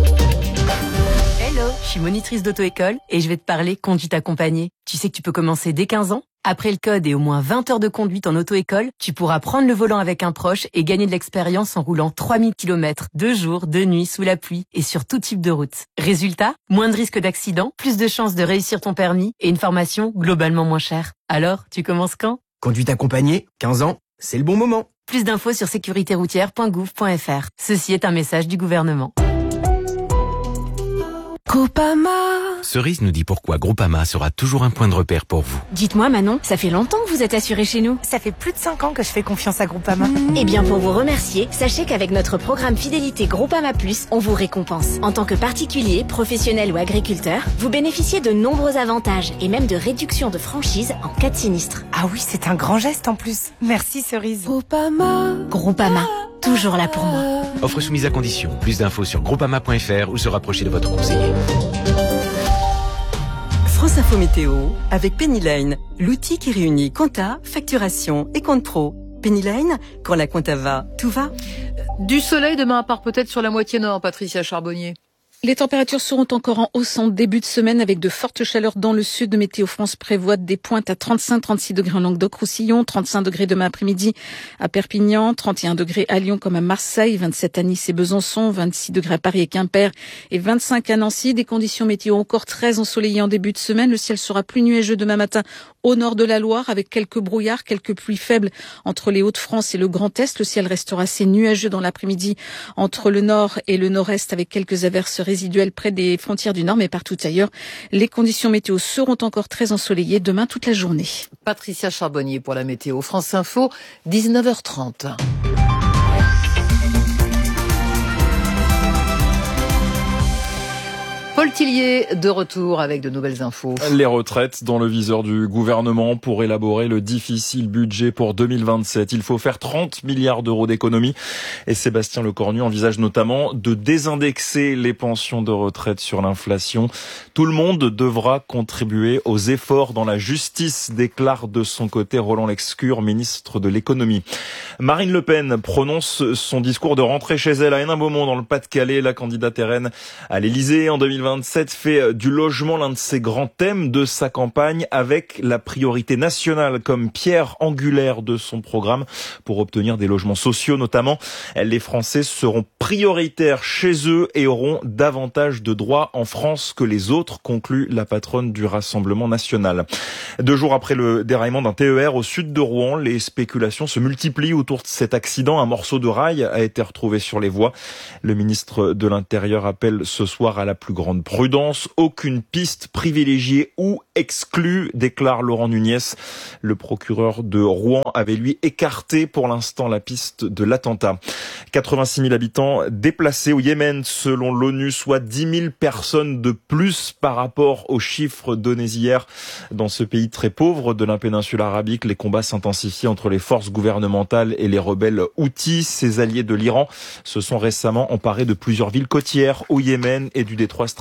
[SPEAKER 3] je suis monitrice d'auto-école et je vais te parler conduite accompagnée. Tu sais que tu peux commencer dès quinze ans ? Après le code et au moins vingt heures de conduite en auto-école, tu pourras prendre le volant avec un proche et gagner de l'expérience en roulant trois mille kilomètres, deux jours, deux nuits, sous la pluie et sur tout type de route. Résultat, moins de risques d'accident, plus de chances de réussir ton permis et une formation globalement moins chère. Alors, tu commences quand ?
[SPEAKER 5] Conduite accompagnée, quinze ans, c'est le bon moment.
[SPEAKER 3] Plus d'infos sur sécurité routière point gouv point f r. Ceci est un message du gouvernement.
[SPEAKER 6] Groupama. Cerise nous dit pourquoi Groupama sera toujours un point de repère pour vous.
[SPEAKER 24] Dites-moi Manon, ça fait longtemps que vous êtes assurée chez nous.
[SPEAKER 25] Ça fait plus de cinq ans que je fais confiance à Groupama.
[SPEAKER 24] Mmh. Eh bien pour vous remercier, sachez qu'avec notre programme fidélité Groupama Plus, on vous récompense. En tant que particulier, professionnel ou agriculteur, vous bénéficiez de nombreux avantages et même de réductions de franchise en cas de sinistre.
[SPEAKER 25] Ah oui, c'est un grand geste en plus. Merci Cerise.
[SPEAKER 24] Groupama. Groupama, toujours là pour moi.
[SPEAKER 6] Offre soumise à condition. Plus d'infos sur groupama point f r ou se rapprocher de votre conseiller.
[SPEAKER 7] France Info Météo avec Penny Lane, l'outil qui réunit compta, facturation et compte pro. Penny Lane, quand la compta va, tout va.
[SPEAKER 2] Du soleil demain, à part peut-être sur la moitié nord, Patricia Charbonnier.
[SPEAKER 8] Les températures seront encore en hausse en début de semaine avec de fortes chaleurs dans le sud. Météo France prévoit des pointes à trente-cinq à trente-six degrés en Languedoc-Roussillon, trente-cinq degrés demain après-midi à Perpignan, trente et un degrés à Lyon comme à Marseille, vingt-sept à Nice et Besançon, vingt-six degrés à Paris et Quimper et vingt-cinq à Nancy. Des conditions météo encore très ensoleillées en début de semaine. Le ciel sera plus nuageux demain matin au nord de la Loire avec quelques brouillards, quelques pluies faibles entre les Hauts-de-France et le Grand Est. Le ciel restera assez nuageux dans l'après-midi entre le nord et le nord-est avec quelques averses résiduelles près des frontières du Nord, mais partout ailleurs. Les conditions météo seront encore très ensoleillées demain toute la journée.
[SPEAKER 2] Patricia Charbonnier pour la météo. France Info, dix-neuf heures trente. Paul Tillier, de retour avec de nouvelles infos.
[SPEAKER 9] Les retraites dans le viseur du gouvernement pour élaborer le difficile budget pour deux mille vingt-sept. Il faut faire trente milliards d'euros d'économies. Et Sébastien Lecornu envisage notamment de désindexer les pensions de retraite sur l'inflation. Tout le monde devra contribuer aux efforts dans la justice, déclare de son côté Roland Lescure, ministre de l'économie. Marine Le Pen prononce son discours de rentrée chez elle à Hénin-Beaumont dans le Pas-de-Calais. La candidate R N à l'Élysée en deux mille vingt-sept fait du logement l'un de ses grands thèmes de sa campagne avec la priorité nationale comme pierre angulaire de son programme pour obtenir des logements sociaux notamment. Les Français seront prioritaires chez eux et auront davantage de droits en France que les autres, conclut la patronne du Rassemblement national. Deux jours après le déraillement d'un T E R au sud de Rouen, les spéculations se multiplient autour de cet accident. Un morceau de rail a été retrouvé sur les voies. Le ministre de l'Intérieur appelle ce soir à la plus grande prudence. Aucune piste privilégiée ou exclue, déclare Laurent Nunez. Le procureur de Rouen avait lui écarté pour l'instant la piste de l'attentat. quatre-vingt-six mille habitants déplacés au Yémen selon l'ONU, soit dix mille personnes de plus par rapport aux chiffres donnés hier. Dans ce pays très pauvre de la péninsule arabique, les combats s'intensifient entre les forces gouvernementales et les rebelles Houthis. Ces alliés de l'Iran se sont récemment emparés de plusieurs villes côtières au Yémen et du détroit stratégique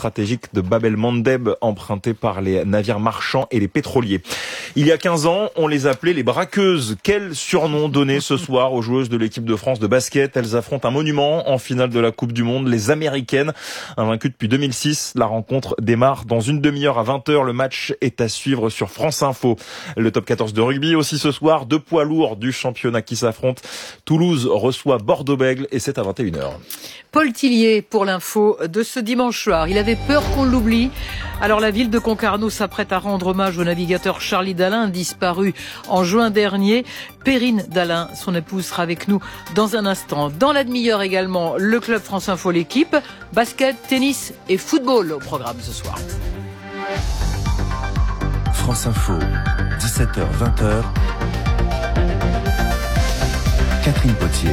[SPEAKER 9] stratégique de Bab el-Mandeb emprunté par les navires marchands et les pétroliers. Il y a quinze ans, on les appelait les braqueuses. Quel surnom donner ce soir aux joueuses de l'équipe de France de basket? Elles affrontent un monument en finale de la Coupe du Monde, les Américaines. Invaincues depuis deux mille six, la rencontre démarre dans une demi-heure à vingt heures. Le match est à suivre sur France Info. Le top quatorze de rugby aussi ce soir. Deux poids lourds du championnat qui s'affrontent. Toulouse reçoit Bordeaux-Bègles et c'est à vingt et une heures.
[SPEAKER 2] Paul Tillier pour l'info de ce dimanche soir. Il avait peur qu'on l'oublie. Alors la ville de Concarneau s'apprête à rendre hommage au navigateur Charlie Dalin, disparu en juin dernier. Perrine Dalin, son épouse, sera avec nous dans un instant. Dans la demi-heure également, le club France Info, l'équipe. Basket, tennis et football au programme ce soir.
[SPEAKER 17] France Info, dix-sept heures vingt. Catherine Potier.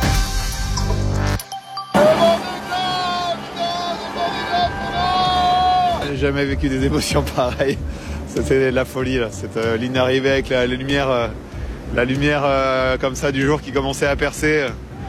[SPEAKER 10] J'ai jamais vécu des émotions pareilles. C'était de la folie là. Cette euh, ligne d'arrivée avec la, la lumière, euh, la lumière euh, comme ça du jour qui commençait à percer.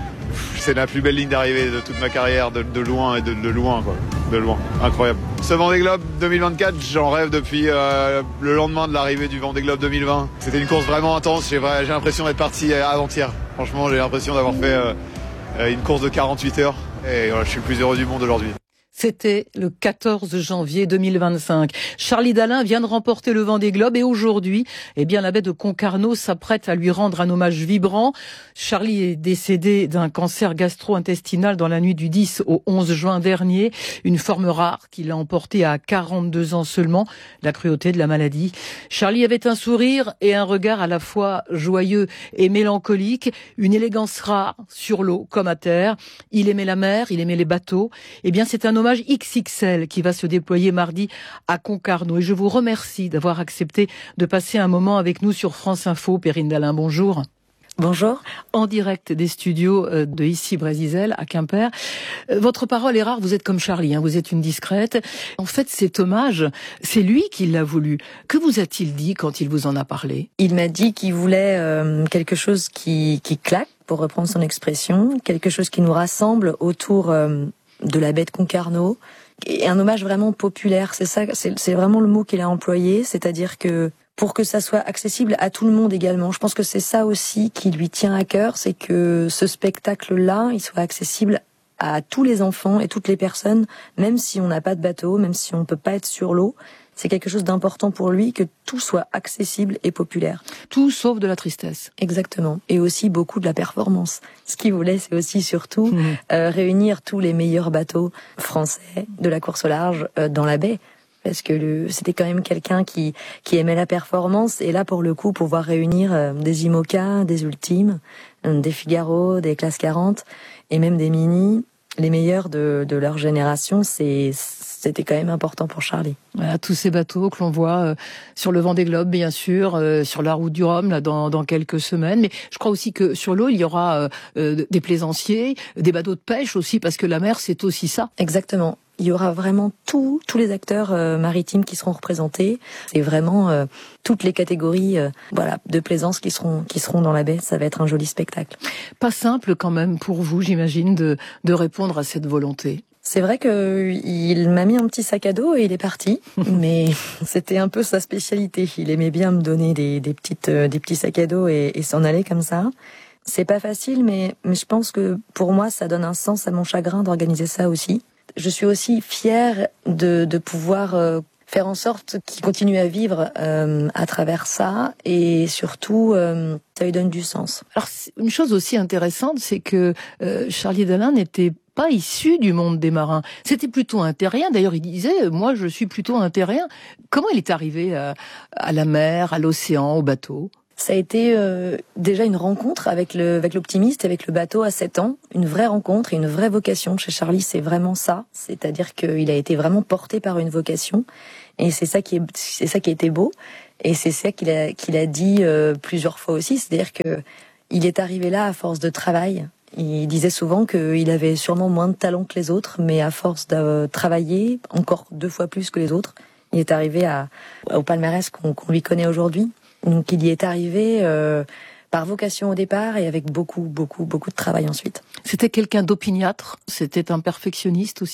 [SPEAKER 10] C'est la plus belle ligne d'arrivée de toute ma carrière, de, de loin et de, de loin quoi. De loin, incroyable. Ce Vendée Globe deux mille vingt-quatre, j'en rêve depuis euh, le lendemain de l'arrivée du Vendée Globe deux mille vingt. C'était une course vraiment intense. J'ai, j'ai l'impression d'être parti avant-hier. Franchement, j'ai l'impression d'avoir fait euh, une course de quarante-huit heures. Et voilà, je suis le plus heureux du monde aujourd'hui.
[SPEAKER 2] C'était le quatorze janvier deux mille vingt-cinq. Charlie Dalin vient de remporter le Vendée Globe et aujourd'hui, eh bien, la baie de Concarneau s'apprête à lui rendre un hommage vibrant. Charlie est décédé d'un cancer gastro-intestinal dans la nuit du dix au onze juin dernier. Une forme rare qui l'a emporté à quarante-deux ans seulement. La cruauté de la maladie. Charlie avait un sourire et un regard à la fois joyeux et mélancolique. Une élégance rare sur l'eau comme à terre. Il aimait la mer, il aimait les bateaux. Eh bien, c'est un hommage X X L qui va se déployer mardi à Concarneau. Et je vous remercie d'avoir accepté de passer un moment avec nous sur France Info. Perrine Dalin, bonjour.
[SPEAKER 12] Bonjour.
[SPEAKER 2] En direct des studios de ici Brésisel à Quimper. Votre parole est rare, vous êtes comme Charlie, hein, vous êtes une discrète. En fait, cet hommage, c'est lui qui l'a voulu. Que vous a-t-il dit quand il vous en a parlé?
[SPEAKER 12] Il m'a dit qu'il voulait euh, quelque chose qui, qui claque, pour reprendre son expression, quelque chose qui nous rassemble autour euh, de la baie de Concarneau. Et un hommage vraiment populaire, c'est ça, c'est, c'est vraiment le mot qu'il a employé, c'est-à-dire que pour que ça soit accessible à tout le monde également. Je pense que c'est ça aussi qui lui tient à cœur, c'est que ce spectacle-là, il soit accessible à tous les enfants et toutes les personnes, même si on n'a pas de bateau, même si on ne peut pas être sur l'eau. C'est quelque chose d'important pour lui, que tout soit accessible et populaire.
[SPEAKER 2] Tout sauf de la tristesse.
[SPEAKER 12] Exactement. Et aussi beaucoup de la performance. Ce qu'il voulait, c'est aussi surtout mmh. euh, réunir tous les meilleurs bateaux français de la course au large euh, dans la baie. Parce que le, c'était quand même quelqu'un qui, qui aimait la performance. Et là, pour le coup, pouvoir réunir euh, des IMOCA, des Ultimes, euh, des Figaro, des Classe quarante, et même des Mini, les meilleurs de, de leur génération, c'est, c'était quand même important pour Charlie.
[SPEAKER 2] Voilà, tous ces bateaux que l'on voit euh, sur le Vendée Globe, bien sûr, euh, sur la route du Rhum, là, dans, dans quelques semaines. Mais je crois aussi que sur l'eau, il y aura euh, euh, des plaisanciers, des bateaux de pêche aussi, parce que la mer, c'est aussi ça.
[SPEAKER 12] Exactement. Il y aura vraiment tous tous les acteurs euh, maritimes qui seront représentés. C'est vraiment euh, toutes les catégories euh, voilà, de plaisance qui seront qui seront dans la baie. Ça va être un joli spectacle.
[SPEAKER 2] Pas simple quand même pour vous, j'imagine, de de répondre à cette volonté.
[SPEAKER 12] C'est vrai que il m'a mis un petit sac à dos et il est parti, mais c'était un peu sa spécialité. Il aimait bien me donner des des petites euh, des petits sacs à dos et, et s'en aller comme ça. C'est pas facile, mais mais je pense que pour moi ça donne un sens à mon chagrin d'organiser ça aussi. Je suis aussi fière de, de pouvoir euh, faire en sorte qu'il continue à vivre euh, à travers ça, et surtout, euh, ça lui donne du sens.
[SPEAKER 2] Alors, une chose aussi intéressante, c'est que euh, Charlie Dalin n'était pas issu du monde des marins. C'était plutôt un terrien. D'ailleurs, il disait, moi, je suis plutôt un terrien. Comment il est arrivé à, à la mer, à l'océan, au bateau ?
[SPEAKER 12] Ça a été euh, déjà une rencontre avec le avec l'optimiste, avec le bateau à sept ans, une vraie rencontre et une vraie vocation. Chez Charlie, c'est vraiment ça, c'est-à-dire qu'il a été vraiment porté par une vocation, et c'est ça qui est c'est ça qui a été beau, et c'est ça qu'il a qu'il a dit euh, plusieurs fois aussi, c'est-à-dire que il est arrivé là à force de travail. Il disait souvent qu'il avait sûrement moins de talent que les autres, mais à force de travailler encore deux fois plus que les autres, il est arrivé à au palmarès qu'on, qu'on lui connaît aujourd'hui. Donc il y est arrivé euh, par vocation au départ et avec beaucoup, beaucoup, beaucoup de travail ensuite.
[SPEAKER 2] C'était quelqu'un d'opiniâtre, c'était un perfectionniste aussi.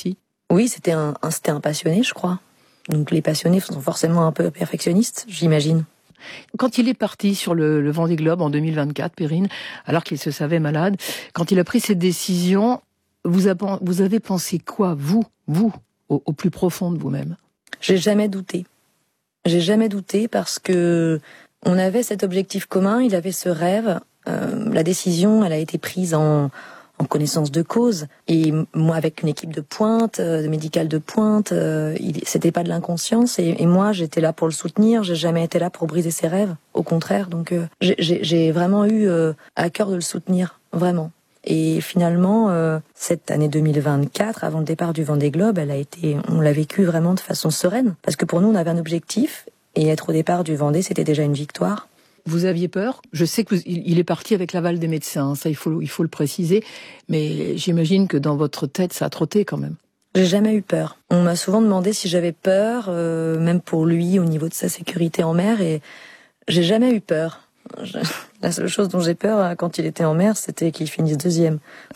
[SPEAKER 12] Oui, c'était un, un, c'était un passionné, je crois. Donc les passionnés sont forcément un peu perfectionnistes, j'imagine.
[SPEAKER 2] Quand il est parti sur le, le Vendée Globe en deux mille vingt-quatre, Perrine, alors qu'il se savait malade, quand il a pris cette décision, vous, a, vous avez pensé quoi, vous, vous, au, au plus profond de vous-même?
[SPEAKER 12] J'ai jamais douté. J'ai jamais douté parce que on avait cet objectif commun, il avait ce rêve. Euh, la décision, elle a été prise en, en connaissance de cause. Et moi, avec une équipe de pointe, euh, de médicale de pointe, euh, il, c'était pas de l'inconscience. Et, et moi, j'étais là pour le soutenir. J'ai jamais été là pour briser ses rêves. Au contraire. Donc, euh, j'ai, j'ai vraiment eu euh, à cœur de le soutenir, vraiment. Et finalement, euh, cette année deux mille vingt-quatre, avant le départ du Vendée Globe, elle a été, on l'a vécue vraiment de façon sereine. Parce que pour nous, on avait un objectif. Et être au départ du Vendée, c'était déjà une victoire.
[SPEAKER 2] Vous aviez peur? Je sais que vous, il est parti avec l'aval des médecins, ça il faut, il faut le préciser, mais j'imagine que dans votre tête ça a trotté quand même.
[SPEAKER 12] J'ai jamais eu peur. On m'a souvent demandé si j'avais peur, euh, même pour lui au niveau de sa sécurité en mer, et j'ai jamais eu peur. Je... La seule chose dont j'ai peur quand il était en mer, c'était qu'il finisse deuxième.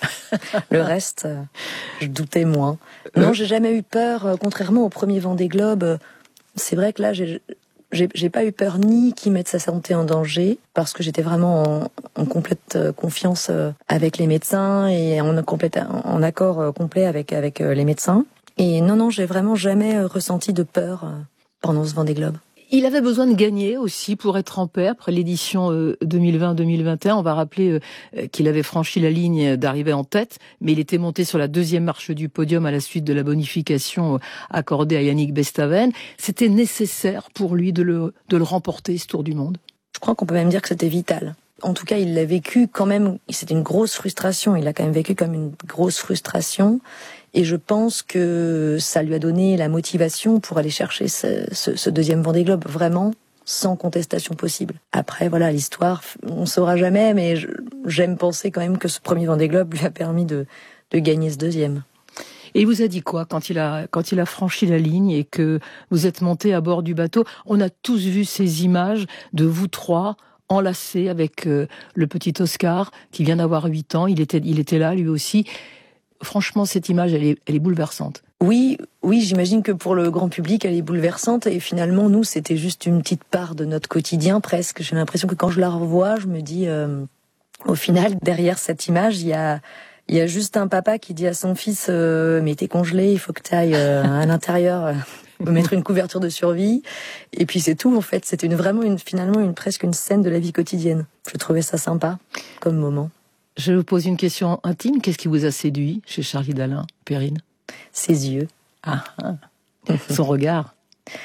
[SPEAKER 12] Le reste, euh, je doutais moins. Non, j'ai jamais eu peur, euh, contrairement au premier Vendée Globe. Euh, c'est vrai que là, j'ai... J'ai, j'ai pas eu peur ni qu'il mette sa santé en danger, parce que j'étais vraiment en, en complète confiance avec les médecins et en, complète, en accord complet avec, avec les médecins. Et non, non, j'ai vraiment jamais ressenti de peur pendant ce Vendée Globe.
[SPEAKER 2] Il avait besoin de gagner aussi pour être en paix après l'édition deux mille vingt deux mille vingt et un. On va rappeler qu'il avait franchi la ligne d'arriver en tête, mais il était monté sur la deuxième marche du podium à la suite de la bonification accordée à Yannick Bestaven. C'était nécessaire pour lui de le, de le remporter, ce Tour du Monde.
[SPEAKER 12] Je crois qu'on peut même dire que c'était vital. En tout cas, il l'a vécu quand même, c'était une grosse frustration. Il l'a quand même vécu comme une grosse frustration. Et je pense que ça lui a donné la motivation pour aller chercher ce, ce, ce deuxième Vendée Globe, vraiment, sans contestation possible. Après, voilà, l'histoire, on saura jamais, mais je, j'aime penser quand même que ce premier Vendée Globe lui a permis de, de gagner ce deuxième.
[SPEAKER 2] Et il vous a dit quoi quand il a, quand il a franchi la ligne et que vous êtes monté à bord du bateau? On a tous vu ces images de vous trois enlacés avec euh, le petit Oscar qui vient d'avoir huit ans. Il était, il était là, lui aussi. Franchement, cette image, elle est, elle est bouleversante.
[SPEAKER 12] Oui, oui, j'imagine que pour le grand public, elle est bouleversante. Et finalement, nous, c'était juste une petite part de notre quotidien, presque. J'ai l'impression que quand je la revois, je me dis, euh, au final, derrière cette image, il y a, il y a juste un papa qui dit à son fils, euh, mais t'es congelé, il faut que t'ailles euh, à l'intérieur, euh, mettre une couverture de survie. Et puis c'est tout, en fait. C'était une, vraiment, une, finalement, une, presque une scène de la vie quotidienne. Je trouvais ça sympa, comme moment.
[SPEAKER 2] Je vous pose une question intime. Qu'est-ce qui vous a séduit chez Charlie Dalin, Perrine?
[SPEAKER 12] Ses yeux.
[SPEAKER 2] Ah, ah. Son regard.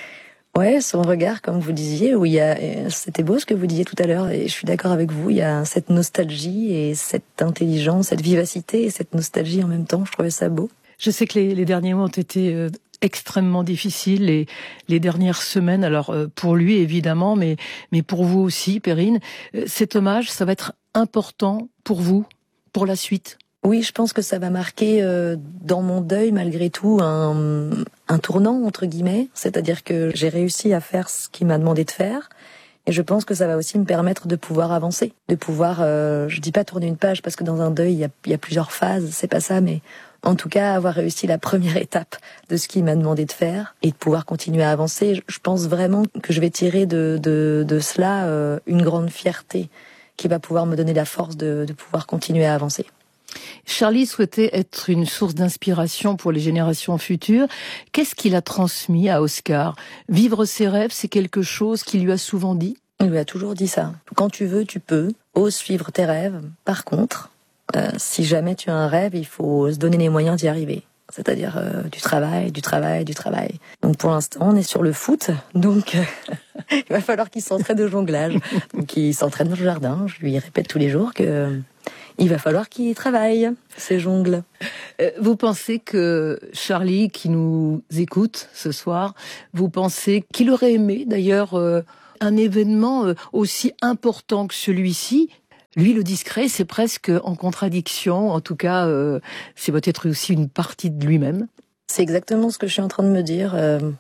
[SPEAKER 12] Ouais, son regard, comme vous disiez, où il y a, c'était beau ce que vous disiez tout à l'heure, et je suis d'accord avec vous, il y a cette nostalgie et cette intelligence, cette vivacité et cette nostalgie en même temps. Je trouvais ça beau.
[SPEAKER 2] Je sais que les, les derniers mois ont été euh, extrêmement difficiles, et les dernières semaines, alors euh, pour lui évidemment, mais, mais pour vous aussi, Perrine. Euh, cet hommage, ça va être important pour vous, pour la suite?
[SPEAKER 12] Oui, je pense que ça va marquer euh, dans mon deuil, malgré tout, un, un tournant, entre guillemets. C'est-à-dire que j'ai réussi à faire ce qu'il m'a demandé de faire. Et je pense que ça va aussi me permettre de pouvoir avancer. De pouvoir, euh, je dis pas tourner une page, parce que dans un deuil, il y a, il y a plusieurs phases, c'est pas ça, mais en tout cas, avoir réussi la première étape de ce qu'il m'a demandé de faire et de pouvoir continuer à avancer. Je pense vraiment que je vais tirer de, de, de cela euh, une grande fierté qui va pouvoir me donner la force de, de pouvoir continuer à avancer.
[SPEAKER 2] Charlie souhaitait être une source d'inspiration pour les générations futures. Qu'est-ce qu'il a transmis à Oscar? Vivre ses rêves, c'est quelque chose qu'il lui a souvent dit?
[SPEAKER 12] Il lui a toujours dit ça. Quand tu veux, tu peux. Ose suivre tes rêves. Par contre, euh, si jamais tu as un rêve, il faut se donner les moyens d'y arriver. C'est-à-dire euh, du travail, du travail, du travail. Donc pour l'instant, on est sur le foot, donc euh, il va falloir qu'il s'entraîne au jonglage. Donc il s'entraîne dans le jardin. Je lui répète tous les jours que euh, il va falloir qu'il travaille ses jongles.
[SPEAKER 2] Euh, vous pensez que Charlie, qui nous écoute ce soir, vous pensez qu'il aurait aimé d'ailleurs euh, un événement euh, aussi important que celui-ci? Lui, le discret, c'est presque en contradiction. En tout cas, euh, c'est peut-être aussi une partie de lui-même.
[SPEAKER 12] C'est exactement ce que je suis en train de me dire. Euh,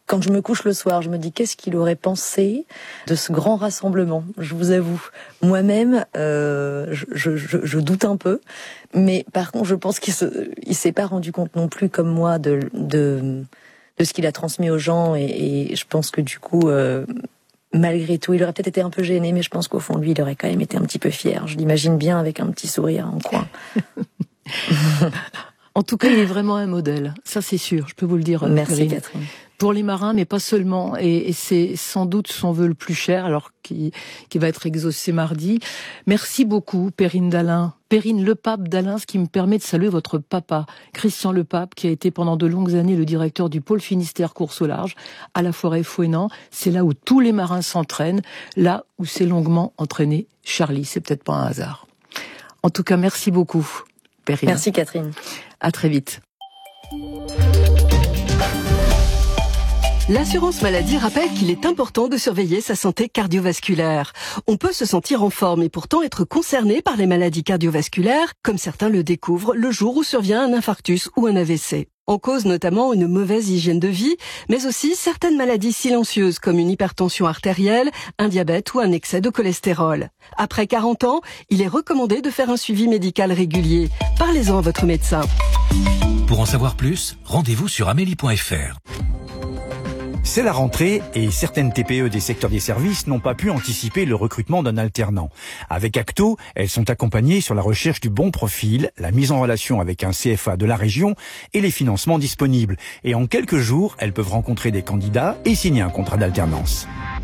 [SPEAKER 12] quand je me couche le soir, je me dis qu'est-ce qu'il aurait pensé de ce grand rassemblement. Je vous avoue, moi-même, euh, je, je, je, je doute un peu, mais par contre, je pense qu'il se, il s'est pas rendu compte non plus, comme moi, de, de, de ce qu'il a transmis aux gens, et, et je pense que du coup, euh, malgré tout, il aurait peut-être été un peu gêné, mais je pense qu'au fond de lui, il aurait quand même été un petit peu fier. Je l'imagine bien avec un petit sourire en coin.
[SPEAKER 2] En tout cas, il est vraiment un modèle. Ça, c'est sûr. Je peux vous le dire.
[SPEAKER 12] Merci,
[SPEAKER 2] Perrine.
[SPEAKER 12] Catherine.
[SPEAKER 2] Pour les marins, mais pas seulement. Et, et c'est sans doute son vœu le plus cher, alors qui, qui va être exaucé mardi. Merci beaucoup, Perrine Dallin. Perrine Lepape Dallin, ce qui me permet de saluer votre papa, Christian Lepape, qui a été pendant de longues années le directeur du pôle Finistère course au large, à la forêt Fouesnant. C'est là où tous les marins s'entraînent, là où s'est longuement entraîné Charlie. C'est peut-être pas un hasard. En tout cas, merci beaucoup, Perrine.
[SPEAKER 12] Merci, Catherine.
[SPEAKER 2] À très vite.
[SPEAKER 4] L'assurance maladie rappelle qu'il est important de surveiller sa santé cardiovasculaire. On peut se sentir en forme et pourtant être concerné par les maladies cardiovasculaires, comme certains le découvrent le jour où survient un infarctus ou un A V C. En cause notamment une mauvaise hygiène de vie, mais aussi certaines maladies silencieuses comme une hypertension artérielle, un diabète ou un excès de cholestérol. Après quarante ans, il est recommandé de faire un suivi médical régulier. Parlez-en à votre médecin.
[SPEAKER 20] Pour en savoir plus, rendez-vous sur amélie point f r.
[SPEAKER 21] C'est la rentrée et certaines T P E des secteurs des services n'ont pas pu anticiper le recrutement d'un alternant. Avec Acto, elles sont accompagnées sur la recherche du bon profil, la mise en relation avec un C F A de la région et les financements disponibles. Et en quelques jours, elles peuvent rencontrer des candidats et signer un contrat d'alternance.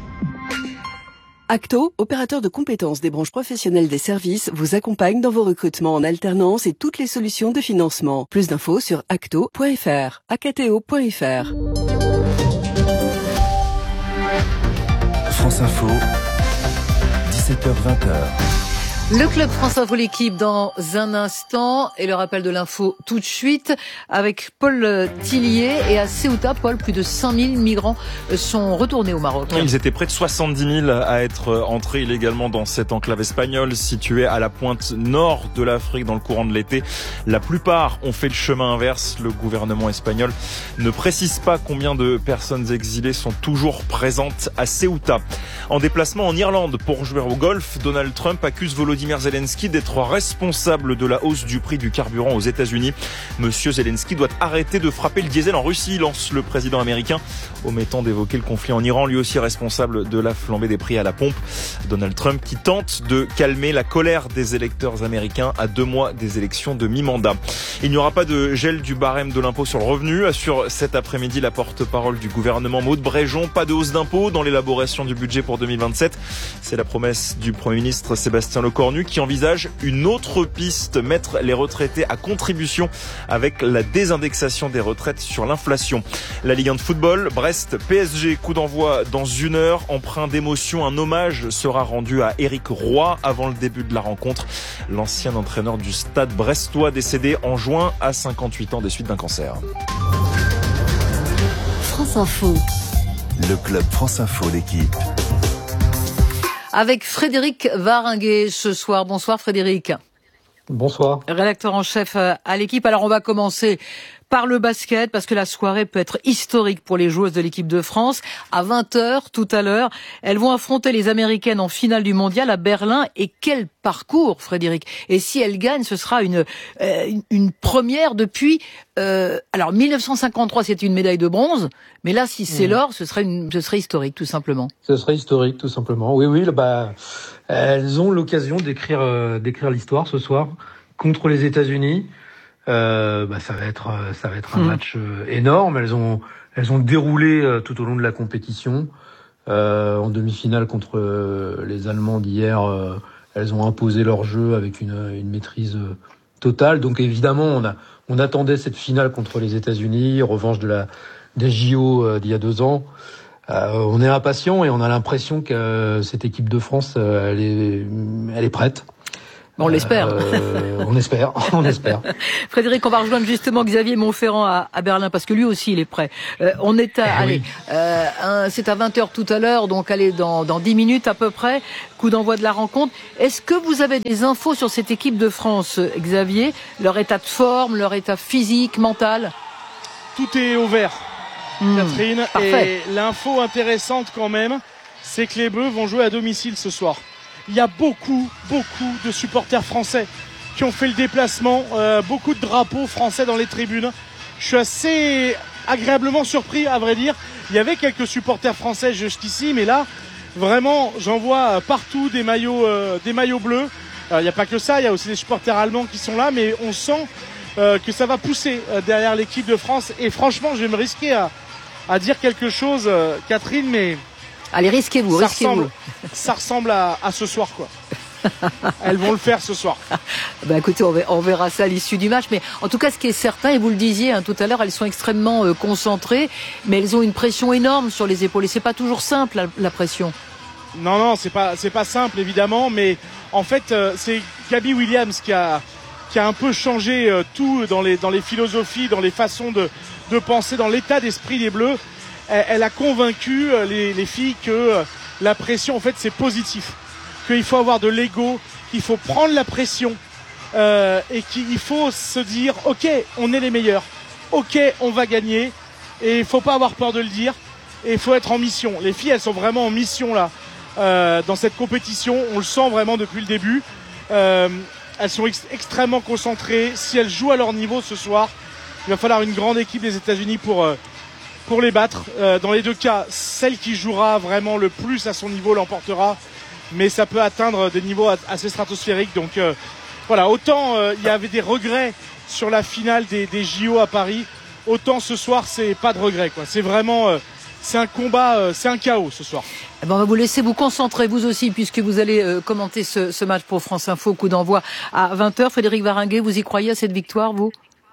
[SPEAKER 4] Acto, opérateur de compétences des branches professionnelles des services, vous accompagne dans vos recrutements en alternance et toutes les solutions de financement. Plus d'infos sur acto point f r, acto point f r.
[SPEAKER 17] France Info, dix-sept heures vingt.
[SPEAKER 2] Le club France Info, l'équipe dans un instant et le rappel de l'info tout de suite avec Paul Tillier et à Ceuta. Paul, plus de cinq mille migrants sont retournés au Maroc.
[SPEAKER 9] Ils étaient près de soixante-dix mille à être entrés illégalement dans cette enclave espagnole située à la pointe nord de l'Afrique dans le courant de l'été. La plupart ont fait le chemin inverse. Le gouvernement espagnol ne précise pas combien de personnes exilées sont toujours présentes à Ceuta. En déplacement en Irlande pour jouer au golf, Donald Trump accuse Volodymyr Zelensky d'être responsable de la hausse du prix du carburant aux États-Unis. Monsieur Zelensky doit arrêter de frapper le diesel en Russie, lance le président américain, omettant d'évoquer le conflit en Iran, lui aussi responsable de la flambée des prix à la pompe. Donald Trump qui tente de calmer la colère des électeurs américains à deux mois des élections de mi-mandat. Il n'y aura pas de gel du barème de l'impôt sur le revenu, assure cet après-midi la porte-parole du gouvernement Maud Bréjon. Pas de hausse d'impôt dans l'élaboration du budget pour deux mille vingt-sept. C'est la promesse du Premier ministre Sébastien Lecornu qui envisage une autre piste, mettre les retraités à contribution avec la désindexation des retraites sur l'inflation. La Ligue un de football, Brest P S G, coup d'envoi dans une heure, empreint d'émotion. Un hommage sera rendu à Éric Roy avant le début de la rencontre. L'ancien entraîneur du Stade brestois décédé en juin à cinquante-huit ans des suites d'un cancer.
[SPEAKER 15] France Info.
[SPEAKER 17] Le club France Info, l'équipe.
[SPEAKER 2] Avec Frédéric Varinguet ce soir. Bonsoir Frédéric.
[SPEAKER 11] Bonsoir.
[SPEAKER 2] Rédacteur en chef à l'équipe. Alors on va commencer par le basket parce que la soirée peut être historique pour les joueuses de l'équipe de France. À vingt heures tout à l'heure, elles vont affronter les Américaines en finale du mondial à Berlin. Et quel parcours, Frédéric. Et si elles gagnent, ce sera une, euh, une, une première depuis... Euh, alors mille neuf cent cinquante-trois, c'était une médaille de bronze. Mais là, si c'est mmh. l'or, ce serait, une, ce serait historique, tout simplement.
[SPEAKER 11] Ce serait historique, tout simplement. Oui, oui, bah, elles ont l'occasion d'écrire, euh, d'écrire l'histoire ce soir contre les États-Unis. Euh, bah, ça va être, ça va être un mmh. match euh, énorme. Elles ont, elles ont déroulé euh, tout au long de la compétition. Euh, en demi-finale contre euh, les Allemands d'hier, euh, elles ont imposé leur jeu avec une, une maîtrise euh, totale. Donc évidemment, on a, on attendait cette finale contre les États-Unis, revanche de la, des J O euh, d'il y a deux ans. Euh, on est impatient et on a l'impression que euh, cette équipe de France, euh, elle est, elle est prête.
[SPEAKER 2] On l'espère.
[SPEAKER 11] Euh, on espère, on espère.
[SPEAKER 2] Frédéric, on va rejoindre justement Xavier Montferrand à, à Berlin parce que lui aussi il est prêt. Euh, on est à, eh allez, oui. euh, un, c'est à vingt heures tout à l'heure, donc allez dans, dans dix minutes à peu près, coup d'envoi de la rencontre. Est-ce que vous avez des infos sur cette équipe de France, Xavier? Leur état de forme, leur état physique, mental?
[SPEAKER 13] Tout est au vert. mmh, Catherine.
[SPEAKER 2] Parfait.
[SPEAKER 13] Et l'info intéressante quand même, c'est que les Bleus vont jouer à domicile ce soir. Il y a beaucoup, beaucoup de supporters français qui ont fait le déplacement, euh, beaucoup de drapeaux français dans les tribunes. Je suis assez agréablement surpris, à vrai dire. Il y avait quelques supporters français jusqu'ici, mais là, vraiment, j'en vois partout des maillots, euh, des maillots bleus. Alors, il n'y a pas que ça, il y a aussi des supporters allemands qui sont là, mais on sent euh, que ça va pousser euh, derrière l'équipe de France. Et franchement, je vais me risquer à, à dire quelque chose, euh, Catherine, mais...
[SPEAKER 2] Allez, risquez-vous,
[SPEAKER 13] ça
[SPEAKER 2] risquez-vous.
[SPEAKER 13] Ressemble, ça ressemble à, à ce soir, quoi. Elles vont le faire ce soir.
[SPEAKER 2] Ben écoutez, on verra ça à l'issue du match. Mais en tout cas, ce qui est certain, et vous le disiez hein, tout à l'heure, elles sont extrêmement euh, concentrées, mais elles ont une pression énorme sur les épaules. Et c'est pas toujours simple la, la pression.
[SPEAKER 13] Non, non, c'est pas, c'est pas simple évidemment, mais en fait, euh, c'est Gabby Williams qui a, qui a un peu changé euh, tout dans les, dans les philosophies, dans les façons de, de penser, dans l'état d'esprit des Bleus. Elle, elle a convaincu euh, les, les filles que euh, la pression, en fait, c'est positif. Qu'il faut avoir de l'ego, qu'il faut prendre la pression euh, et qu'il faut se dire « Ok, on est les meilleurs. Ok, on va gagner. » Et il faut pas avoir peur de le dire. Et il faut être en mission. Les filles, elles sont vraiment en mission là. Euh, dans cette compétition, on le sent vraiment depuis le début. Euh, elles sont ex- extrêmement concentrées. Si elles jouent à leur niveau ce soir, il va falloir une grande équipe des États-Unis pour euh, pour les battre. Euh, dans les deux cas, celle qui jouera vraiment le plus à son niveau l'emportera. Mais ça peut atteindre des niveaux assez stratosphériques. Donc euh, voilà, autant euh, il y avait des regrets sur la finale des, des J O à Paris, autant ce soir c'est pas de regrets, quoi. C'est vraiment euh, c'est un combat, euh, c'est un chaos ce soir.
[SPEAKER 2] Eh ben, on va vous laisser vous concentrer vous aussi puisque vous allez euh, commenter ce, ce match pour France Info, coup d'envoi à vingt heures. Frédéric Varinguet, vous y croyez à cette victoire, vous?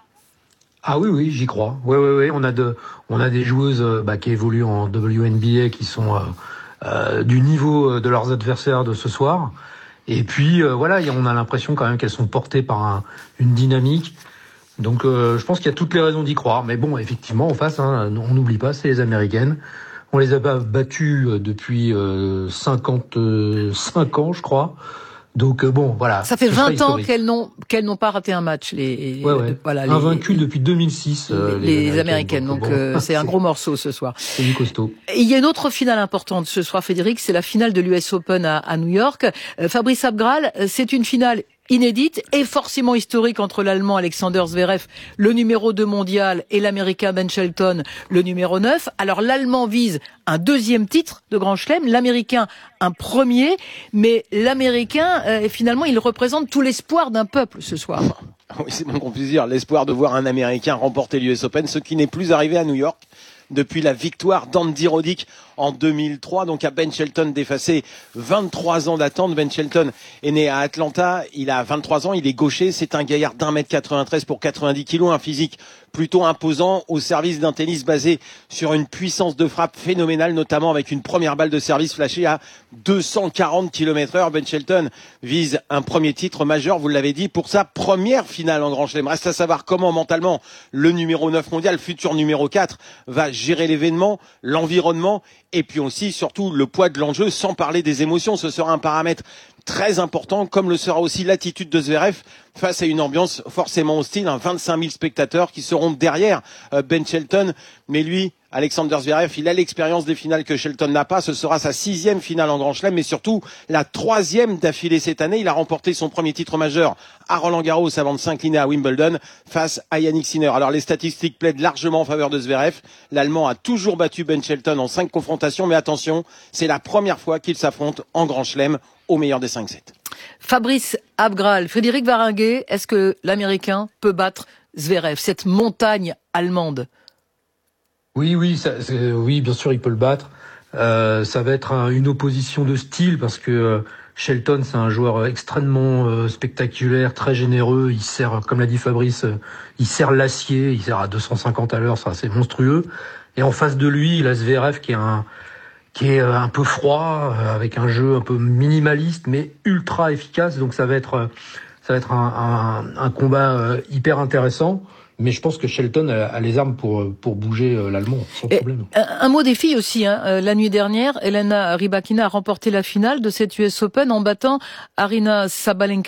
[SPEAKER 11] Ah oui, oui, j'y crois. Oui, oui, oui. On a de, on a des joueuses euh, bah, qui évoluent en W N B A qui sont euh, euh, du niveau de leurs adversaires de ce soir. Et puis euh, voilà, on a l'impression quand même qu'elles sont portées par un, une dynamique. Donc euh, je pense qu'il y a toutes les raisons d'y croire. Mais bon, effectivement, en face, hein, on n'oublie pas, c'est les Américaines. On les a battues depuis euh, cinquante-cinq ans, je crois. Donc euh, bon, voilà.
[SPEAKER 2] Ça fait vingt ans qu'elles n'ont qu'elles n'ont pas raté un match. Les
[SPEAKER 11] ouais, ouais.
[SPEAKER 2] voilà,
[SPEAKER 11] invaincues depuis deux mille six. Euh,
[SPEAKER 2] les, les, les Américaines. Donc, donc bon, euh, c'est un gros morceau ce soir.
[SPEAKER 11] C'est du costaud.
[SPEAKER 2] Et il y a une autre finale importante ce soir, Frédéric. C'est la finale de l'U S Open à, à New York. Euh, Fabrice Abgral, c'est une finale inédite et forcément historique entre l'Allemand Alexander Zverev, le numéro deux mondial, et l'Américain Ben Shelton, le numéro neuf. Alors l'Allemand vise un deuxième titre de Grand Chelem, l'Américain un premier, mais l'Américain, euh, finalement, il représente tout l'espoir d'un peuple ce soir.
[SPEAKER 14] Oui, c'est bon qu'on puisse dire, l'espoir de voir un Américain remporter l'U S Open, ce qui n'est plus arrivé à New York depuis la victoire d'Andy Roddick en deux mille trois, donc à Ben Shelton d'effacer vingt-trois ans d'attente. Ben Shelton est né à Atlanta, il a vingt-trois ans, il est gaucher, c'est un gaillard d'un mètre quatre-vingt-treize pour quatre-vingt-dix kilos, un physique plutôt imposant au service d'un tennis basé sur une puissance de frappe phénoménale, notamment avec une première balle de service flashée à deux cent quarante kilomètres heure. Ben Shelton vise un premier titre majeur, vous l'avez dit, pour sa première finale en Grand Chelem. Reste à savoir comment mentalement le numéro neuf mondial, futur numéro quatre, va gérer l'événement, l'environnement et puis aussi surtout le poids de l'enjeu, sans parler des émotions. Ce sera un paramètre très important, comme le sera aussi l'attitude de Zverev face à une ambiance forcément hostile, hein, vingt-cinq mille spectateurs qui seront derrière euh, Ben Shelton. Mais lui, Alexander Zverev, il a l'expérience des finales que Shelton n'a pas. Ce sera sa sixième finale en Grand Chelem, mais surtout la troisième d'affilée cette année. Il a remporté son premier titre majeur à Roland-Garros avant de s'incliner à Wimbledon face à Yannick Sinner. Alors les statistiques plaident largement en faveur de Zverev. L'Allemand a toujours battu Ben Shelton en cinq confrontations, mais attention, c'est la première fois qu'ils s'affrontent en Grand Chelem au meilleur des cinq sets.
[SPEAKER 2] Fabrice Abgral, Frédéric Varinguet, est-ce que l'Américain peut battre Zverev, cette montagne allemande?
[SPEAKER 11] Oui, oui, ça, oui, bien sûr, il peut le battre. Euh, ça va être un, une opposition de style parce que euh, Shelton, c'est un joueur extrêmement euh, spectaculaire, très généreux. Il sert, comme l'a dit Fabrice, euh, il sert l'acier, il sert à deux cent cinquante à l'heure, ça, c'est monstrueux. Et en face de lui, il a Zverev qui est un qui est un peu froid, euh, avec un jeu un peu minimaliste, mais ultra efficace. Donc ça va être, ça va être un, un, un combat euh, hyper intéressant. Mais je pense que Shelton a, a les armes pour pour bouger euh, l'Allemand sans
[SPEAKER 2] Et
[SPEAKER 11] problème.
[SPEAKER 2] Un, un mot des filles aussi. Hein. La nuit dernière, Elena Rybakina a remporté la finale de cette U S Open en battant Aryna Sabalenka.